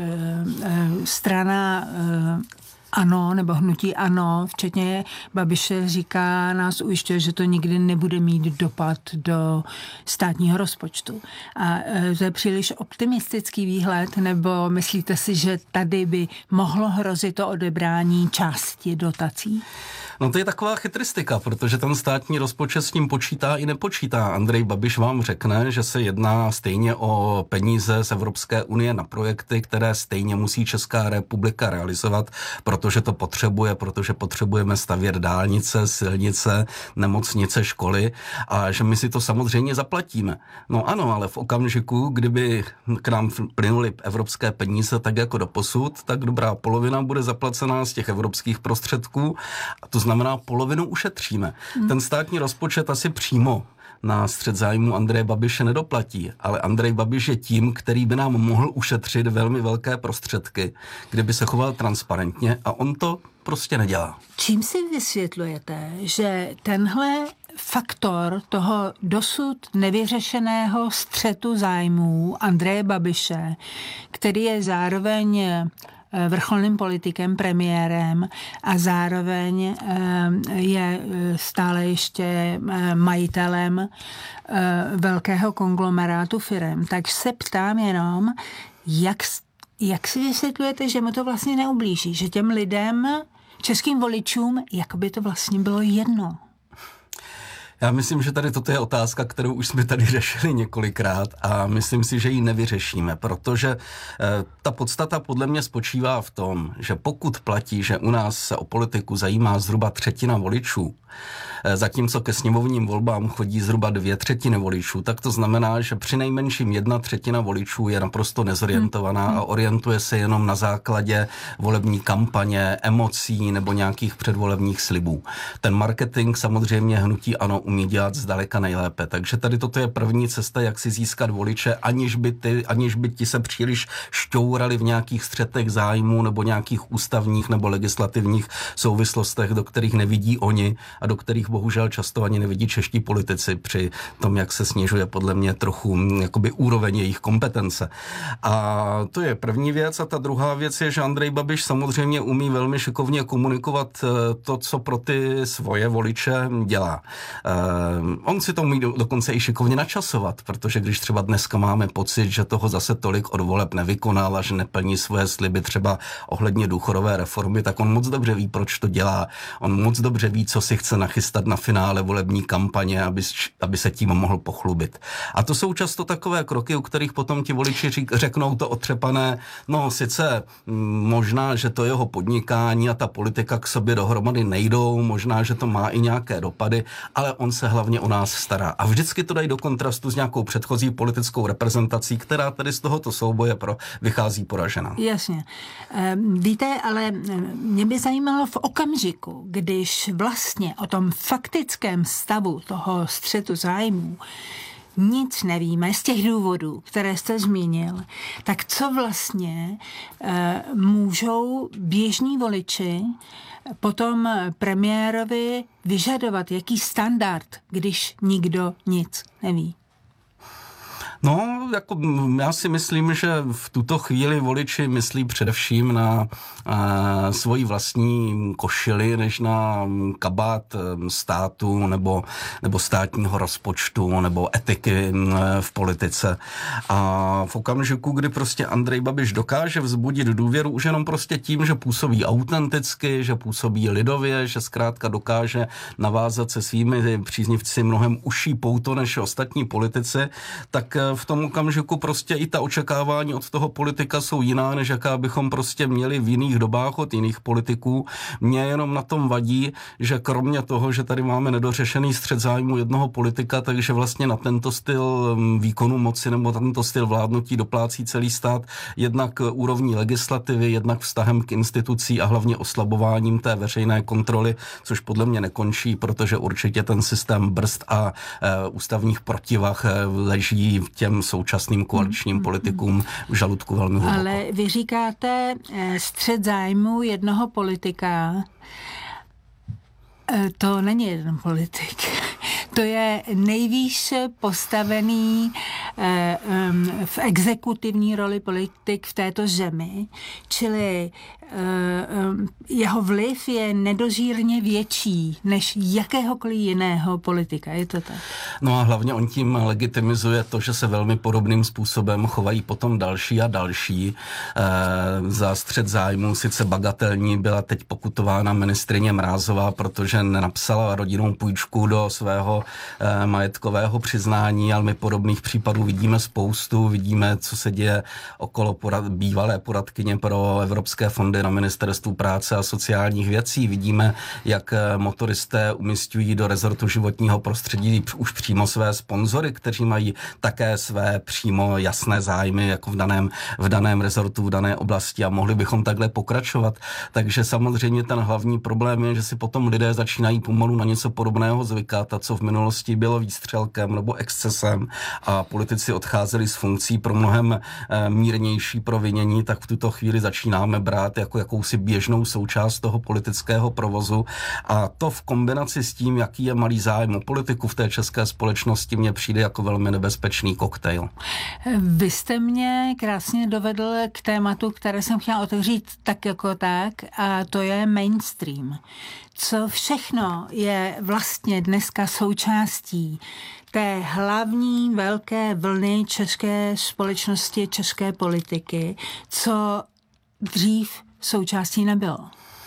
e, strana e, ANO, nebo hnutí ANO, včetně Babiše říká, nás ujišťuje, že to nikdy nebude mít dopad do státního rozpočtu. A to je příliš optimistický výhled, nebo myslíte si, že tady by mohlo hrozit to odebrání části dotací? No to je taková chytristika, protože ten státní rozpočet s tím počítá i nepočítá. Andrej Babiš vám řekne, že se jedná stejně o peníze z Evropské unie na projekty, které stejně musí Česká republika realizovat, protože to potřebuje, protože potřebujeme stavět dálnice, silnice, nemocnice, školy a že my si to samozřejmě zaplatíme. No ano, ale v okamžiku, kdyby k nám plynuly evropské peníze tak jako doposud, tak dobrá polovina bude zaplacená z těch evropských prostředků a to znamená, polovinu ušetříme. Hmm. Ten státní rozpočet asi přímo na střet zájmu Andreje Babiše nedoplatí, ale Andrej Babiš je tím, který by nám mohl ušetřit velmi velké prostředky, kdyby se choval transparentně a on to prostě nedělá. Čím si vysvětlujete, že tenhle faktor toho dosud nevyřešeného střetu zájmů Andreje Babiše, který je zároveň vrcholným politikem, premiérem a zároveň je stále ještě majitelem velkého konglomerátu firem. Tak se ptám jenom, jak, jak si vysvětlujete, že mu to vlastně neublíží, že těm lidem, českým voličům, jako by to vlastně bylo jedno? Já myslím, že tady toto je otázka, kterou už jsme tady řešili několikrát a myslím si, že ji nevyřešíme, protože eh, ta podstata podle mě spočívá v tom, že pokud platí, že u nás se o politiku zajímá zhruba třetina voličů, eh, zatímco ke sněmovním volbám chodí zhruba dvě třetiny voličů, tak to znamená, že při nejmenším jedna třetina voličů je naprosto nezorientovaná hmm. a orientuje se jenom na základě volební kampaně, emocí nebo nějakých předvolebních slibů. Ten marketing samozřejmě hnutí ANO umí dělat zdaleka nejlépe. Takže tady toto je první cesta, jak si získat voliče, aniž by, ty, aniž by ti se příliš šťourali v nějakých střetech zájmů nebo nějakých ústavních nebo legislativních souvislostech, do kterých nevidí oni a do kterých bohužel často ani nevidí čeští politici při tom, jak se snižuje podle mě trochu jakoby úroveň jejich kompetence. A to je první věc. A ta druhá věc je, že Andrej Babiš samozřejmě umí velmi šikovně komunikovat to, co pro ty svoje voliče dělá. On si to umí do, dokonce i šikovně načasovat, protože když třeba dneska máme pocit, že toho zase tolik od voleb nevykonal a že neplní svoje sliby třeba ohledně důchodové reformy, tak on moc dobře ví, proč to dělá. On moc dobře ví, co si chce chce nachystat na finále volební kampaně, aby, aby se tím mohl pochlubit. A to jsou často takové kroky, u kterých potom ti voliči řeknou to otřepané, no sice možná, že to jeho podnikání a ta politika k sobě dohromady nejdou, možná, že to má i nějaké dopady, ale on se hlavně o nás stará. A vždycky to dají do kontrastu s nějakou předchozí politickou reprezentací, která tady z tohoto souboje pro vychází poražena. Jasně. Víte, ale mě by zajímalo v okamžiku, když vlastně o tom faktickém stavu toho střetu zájmů nic nevíme z těch důvodů, které jste zmínil, tak co vlastně e, můžou běžní voliči potom premiérovi vyžadovat, jaký standard, když nikdo nic neví? No, jako já si myslím, že v tuto chvíli voliči myslí především na e, svoji vlastní košili, než na kabát státu nebo, nebo státního rozpočtu nebo etiky e, v politice. A v okamžiku, kdy prostě Andrej Babiš dokáže vzbudit důvěru už jenom prostě tím, že působí autenticky, že působí lidově, že zkrátka dokáže navázat se svými příznivci mnohem užší pouto než ostatní politici, tak v tom okamžiku prostě i ta očekávání od toho politika jsou jiná, než jaká bychom prostě měli v jiných dobách od jiných politiků. Mně jenom na tom vadí, že kromě toho, že tady máme nedořešený střet zájmu jednoho politika, takže vlastně na tento styl výkonu moci nebo na tento styl vládnutí doplácí celý stát jednak úrovní legislativy, jednak vztahem k institucí a hlavně oslabováním té veřejné kontroly, což podle mě nekončí, protože určitě ten systém brzd a e, ústavních protivah e, leží těm současným koaličním politikům v žaludku velmi hluboko. Ale vy říkáte střet zájmu jednoho politika. To není jeden politik. To je nejvýš postavený eh, um, v exekutivní roli politik v této zemi, čili eh, um, jeho vliv je nedožírně větší než jakéhokoliv jiného politika. Je to tak? No a hlavně on tím legitimizuje to, že se velmi podobným způsobem chovají potom další a další. Eh, za střet zájmu sice bagatelní byla teď pokutována ministryně Mrázová, protože nenapsala rodinnou půjčku do svého eh, majetkového přiznání, ale my podobných případů vidíme spoustu. Vidíme, co se děje okolo porad, bývalé poradkyně pro evropské fondy na ministerstvu práce a sociálních věcí. Vidíme, jak motoristé umisťují do rezortu životního prostředí už přímo své sponzory, kteří mají také své přímo jasné zájmy jako v daném, v daném rezortu, v dané oblasti a mohli bychom takhle pokračovat. Takže samozřejmě ten hlavní problém je, že si potom lidé začínají pomalu na něco podobného zvykat a co v minulosti bylo výstřelkem nebo excesem a politici odcházeli z funkcí pro mnohem e, mírnější provinění, tak v tuto chvíli začínáme brát jako jakousi běžnou součást toho politického provozu a to v kombinaci s tím, jaký je malý zájem o politiku v té české společnosti, mně přijde jako velmi nebezpečný koktejl. Vy jste mě krásně dovedl k tématu, které jsem chtěla otevřít tak jako tak, a to je mainstream. Co všechno je vlastně dneska součástí té hlavní velké vlny české společnosti, české politiky, co dřív součástí nebylo?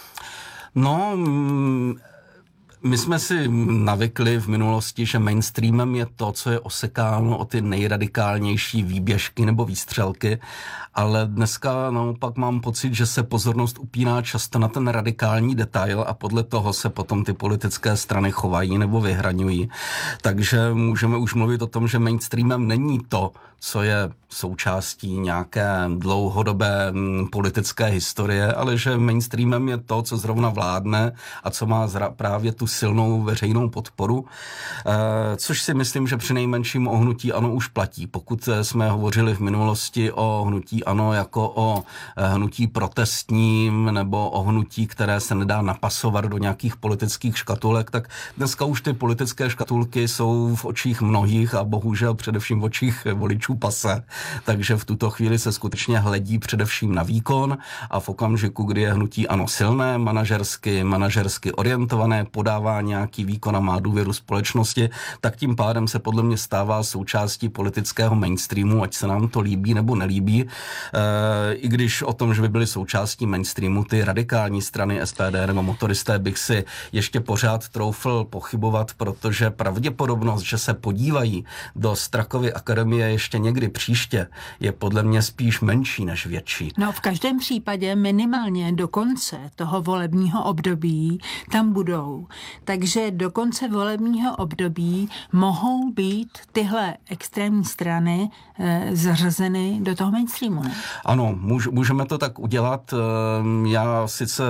No... Mm... My jsme si navykli v minulosti, že mainstreamem je to, co je osekáno o ty nejradikálnější výběžky nebo výstřelky, ale dneska naopak mám pocit, že se pozornost upíná často na ten radikální detail a podle toho se potom ty politické strany chovají nebo vyhraňují. Takže můžeme už mluvit o tom, že mainstreamem není to, co je součástí nějaké dlouhodobé politické historie, ale že mainstreamem je to, co zrovna vládne a co má zra- právě tu silnou veřejnou podporu, e, což si myslím, že při nejmenším o hnutí ANO už platí. Pokud jsme hovořili v minulosti o hnutí ANO jako o hnutí protestním nebo o hnutí, které se nedá napasovat do nějakých politických škatulek, tak dneska už ty politické škatulky jsou v očích mnohých a bohužel především v očích voličů pase. Takže v tuto chvíli se skutečně hledí především na výkon a v okamžiku, kdy je hnutí ANO silné, manažersky, manažersky orientované, podává očekává nějaký výkon a má důvěru společnosti, tak tím pádem se podle mě stává součástí politického mainstreamu, ať se nám to líbí nebo nelíbí. E, I když o tom, že by byly součástí mainstreamu ty radikální strany S P D nebo motoristé, bych si ještě pořád troufl pochybovat, protože pravděpodobnost, že se podívají do Strakovy akademie ještě někdy příště, je podle mě spíš menší než větší. No v každém případě minimálně do konce toho volebního období tam budou. Takže do konce volebního období mohou být tyhle extrémní strany e, zařazeny do toho mainstreamu. Ne? Ano, můž, můžeme to tak udělat. Já sice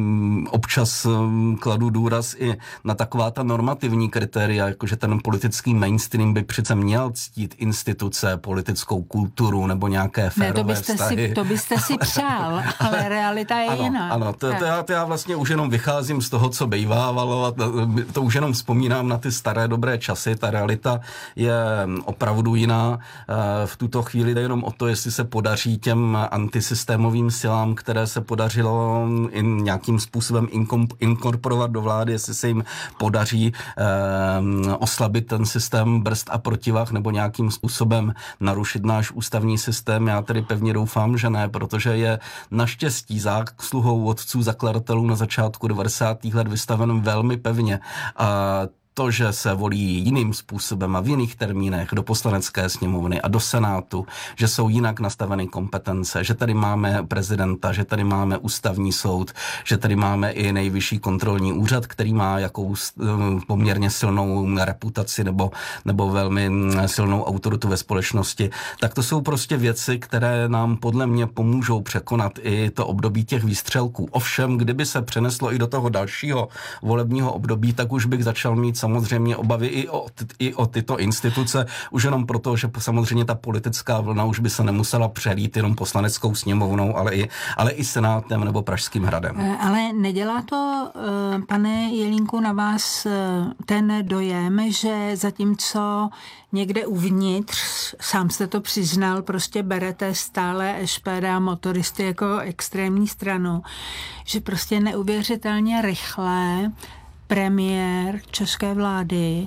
občas kladu důraz i na taková ta normativní kritéria, jakože ten politický mainstream by přece měl ctít instituce, politickou kulturu nebo nějaké férové ne, to byste vztahy. Si, to byste si přál, ale realita je ano, jiná. Ano, to, to, já, to já vlastně už jenom vycházím z toho, co bejvávalo a to, to už jenom vzpomínám na ty staré dobré časy. Ta realita je opravdu jiná. V tuto chvíli jde jenom o to, jestli se podaří těm antisystémovým silám, které se podařilo in, nějakým způsobem inkorporovat do vlády, jestli se jim podaří eh, oslabit ten systém brzd a protivah nebo nějakým způsobem narušit náš ústavní systém. Já tedy pevně doufám, že ne, protože je naštěstí zásluhou otců zakladatelů na začátku devadesátých let vystaven velmi pevně. A to, že se volí jiným způsobem a v jiných termínech do poslanecké sněmovny a do senátu, že jsou jinak nastaveny kompetence, že tady máme prezidenta, že tady máme ústavní soud, že tady máme i nejvyšší kontrolní úřad, který má jakou poměrně silnou reputaci nebo, nebo velmi silnou autoritu ve společnosti, tak to jsou prostě věci, které nám podle mě pomůžou překonat i to období těch výstřelků. Ovšem, kdyby se přeneslo i do toho dalšího volebního období, tak už bych začal mít samozřejmě obavy i o, i o tyto instituce, už jenom proto, že samozřejmě ta politická vlna už by se nemusela přelít jenom poslaneckou sněmovnou, ale i, ale i senátem nebo Pražským hradem. Ale nedělá to, pane Jelínku, na vás ten dojem, že zatímco někde uvnitř, sám jste to přiznal, prostě berete stále S P D a motoristy jako extrémní stranu, že prostě neuvěřitelně rychle premiér české vlády,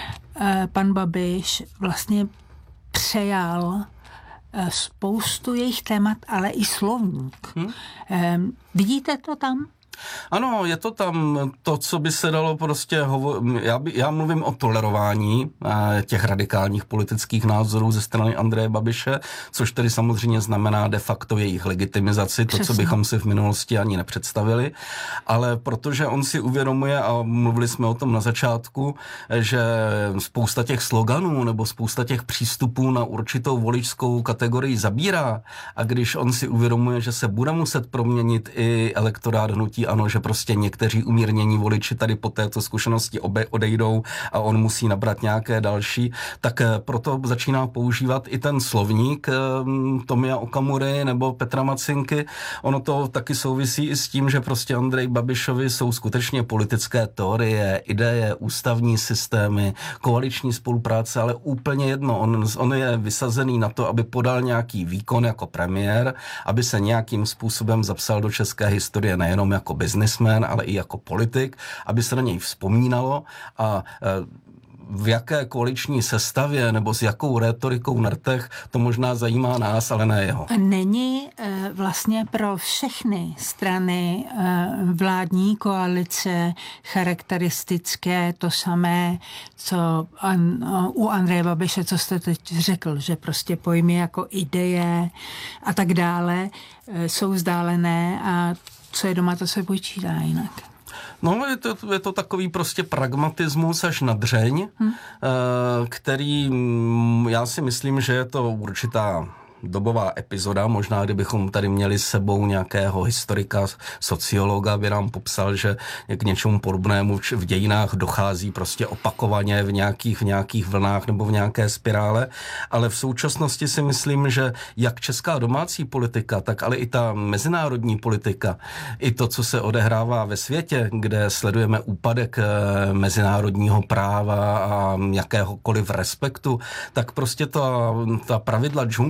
pan Babiš, vlastně přejal spoustu jejich témat, ale i slovník. Hmm. Vidíte to tam? Ano, je to tam to, co by se dalo prostě hovo- já, by, já mluvím o tolerování eh, těch radikálních politických názorů ze strany Andreje Babiše, což tedy samozřejmě znamená de facto jejich legitimizaci, to, Přesně. co bychom si v minulosti ani nepředstavili, ale protože on si uvědomuje, a mluvili jsme o tom na začátku, že spousta těch sloganů nebo spousta těch přístupů na určitou voličskou kategorii zabírá, a když on si uvědomuje, že se bude muset proměnit i elektorát hnutí ano, že prostě někteří umírnění voliči tady po této zkušenosti obe odejdou a on musí nabrat nějaké další, tak proto začíná používat i ten slovník Tomia Okamury nebo Petra Macinky. Ono to taky souvisí i s tím, že prostě Andrej Babišovi jsou skutečně politické teorie, ideje, ústavní systémy, koaliční spolupráce, ale úplně jedno. On, on je vysazený na to, aby podal nějaký výkon jako premiér, aby se nějakým způsobem zapsal do české historie nejenom jako businessman, ale i jako politik, aby se na něj vzpomínalo a v jaké koaliční sestavě nebo s jakou rétorikou na rtech, to možná zajímá nás, ale ne jeho. Není vlastně pro všechny strany vládní koalice charakteristické to samé, co u Andreje Babiše, co jste teď řekl, že prostě pojmy jako ideje a tak dále jsou vzdálené a co je doma, to se počítá jinak. No, je to, je to takový prostě pragmatismus až na dřeň, hmm. který já si myslím, že je to určitá dobová epizoda. Možná, kdybychom tady měli s sebou nějakého historika, sociologa, by nám popsal, že k něčemu podobnému v dějinách dochází prostě opakovaně v nějakých, v nějakých vlnách nebo v nějaké spirále, ale v současnosti si myslím, že jak česká domácí politika, tak ale i ta mezinárodní politika, i to, co se odehrává ve světě, kde sledujeme úpadek mezinárodního práva a jakéhokoliv respektu, tak prostě ta, ta pravidla džungle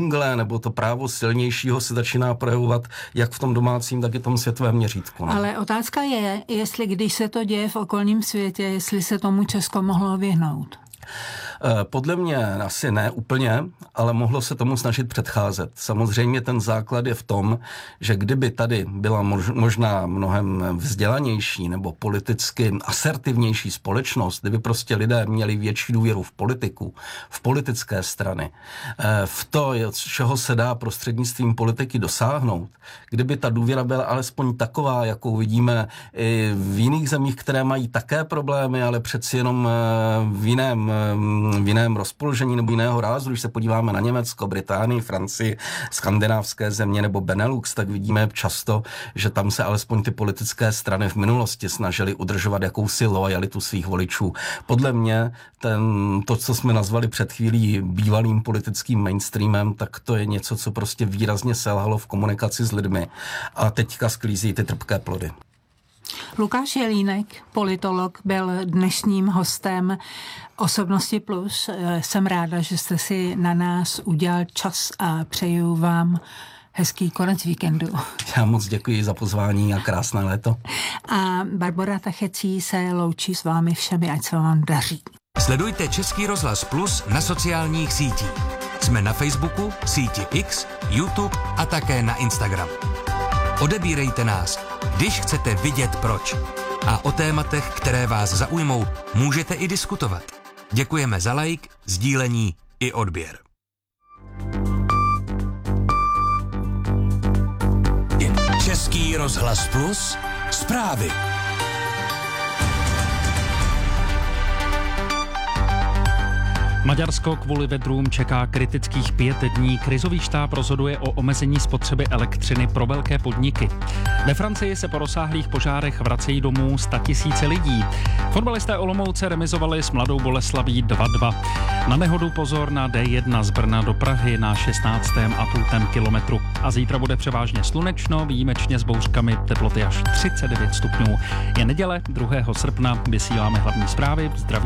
nebo to právo silnějšího se začíná projevovat jak v tom domácím, tak i v tom světovém měřítku. No. Ale otázka je, jestli když se to děje v okolním světě, jestli se tomu Česko mohlo vyhnout. Podle mě asi ne úplně, ale mohlo se tomu snažit předcházet. Samozřejmě ten základ je v tom, že kdyby tady byla možná mnohem vzdělanější nebo politicky asertivnější společnost, kdyby prostě lidé měli větší důvěru v politiku, v politické strany, v to, čeho se dá prostřednictvím politiky dosáhnout, kdyby ta důvěra byla alespoň taková, jakou vidíme i v jiných zemích, které mají také problémy, ale přeci jenom v jiném v jiném rozpoložení nebo jiného rázu, když se podíváme na Německo, Británii, Francii, skandinávské země nebo Benelux, tak vidíme často, že tam se alespoň ty politické strany v minulosti snažily udržovat jakousi lojalitu svých voličů. Podle mě ten, to, co jsme nazvali před chvílí bývalým politickým mainstreamem, tak to je něco, co prostě výrazně selhalo v komunikaci s lidmi a teďka sklízí ty trpké plody. Lukáš Jelínek, politolog, byl dnešním hostem Osobnosti plus. Jsem ráda, že jste si na nás udělal čas a přeju vám hezký konec víkendu. Já moc děkuji za pozvání a krásné léto. A Barbora Tachecí se loučí s vámi všemi, ať se vám daří. Sledujte Český rozhlas Plus na sociálních sítích. Jsme na Facebooku, síti X, YouTube a také na Instagram. Odebírejte nás, když chcete vidět proč. A o tématech, které vás zaujmou, můžete i diskutovat. Děkujeme za like, sdílení i odběr. Český rozhlas Plus, zprávy. Maďarsko kvůli vedrům čeká kritických pět dní. Krizový štáb rozhoduje o omezení spotřeby elektřiny pro velké podniky. Ve Francii se po rozsáhlých požárech vracejí domů statisíce lidí. Fotbalisté Olomouce remizovali s Mladou Boleslaví dva dva. Na nehodu pozor na D jedna z Brna do Prahy na šestnáctém a půl kilometru. A zítra bude převážně slunečno, výjimečně s bouřkami, teploty až třicet devět stupňů. Je neděle, druhého srpna, vysíláme hlavní zprávy. Zdraví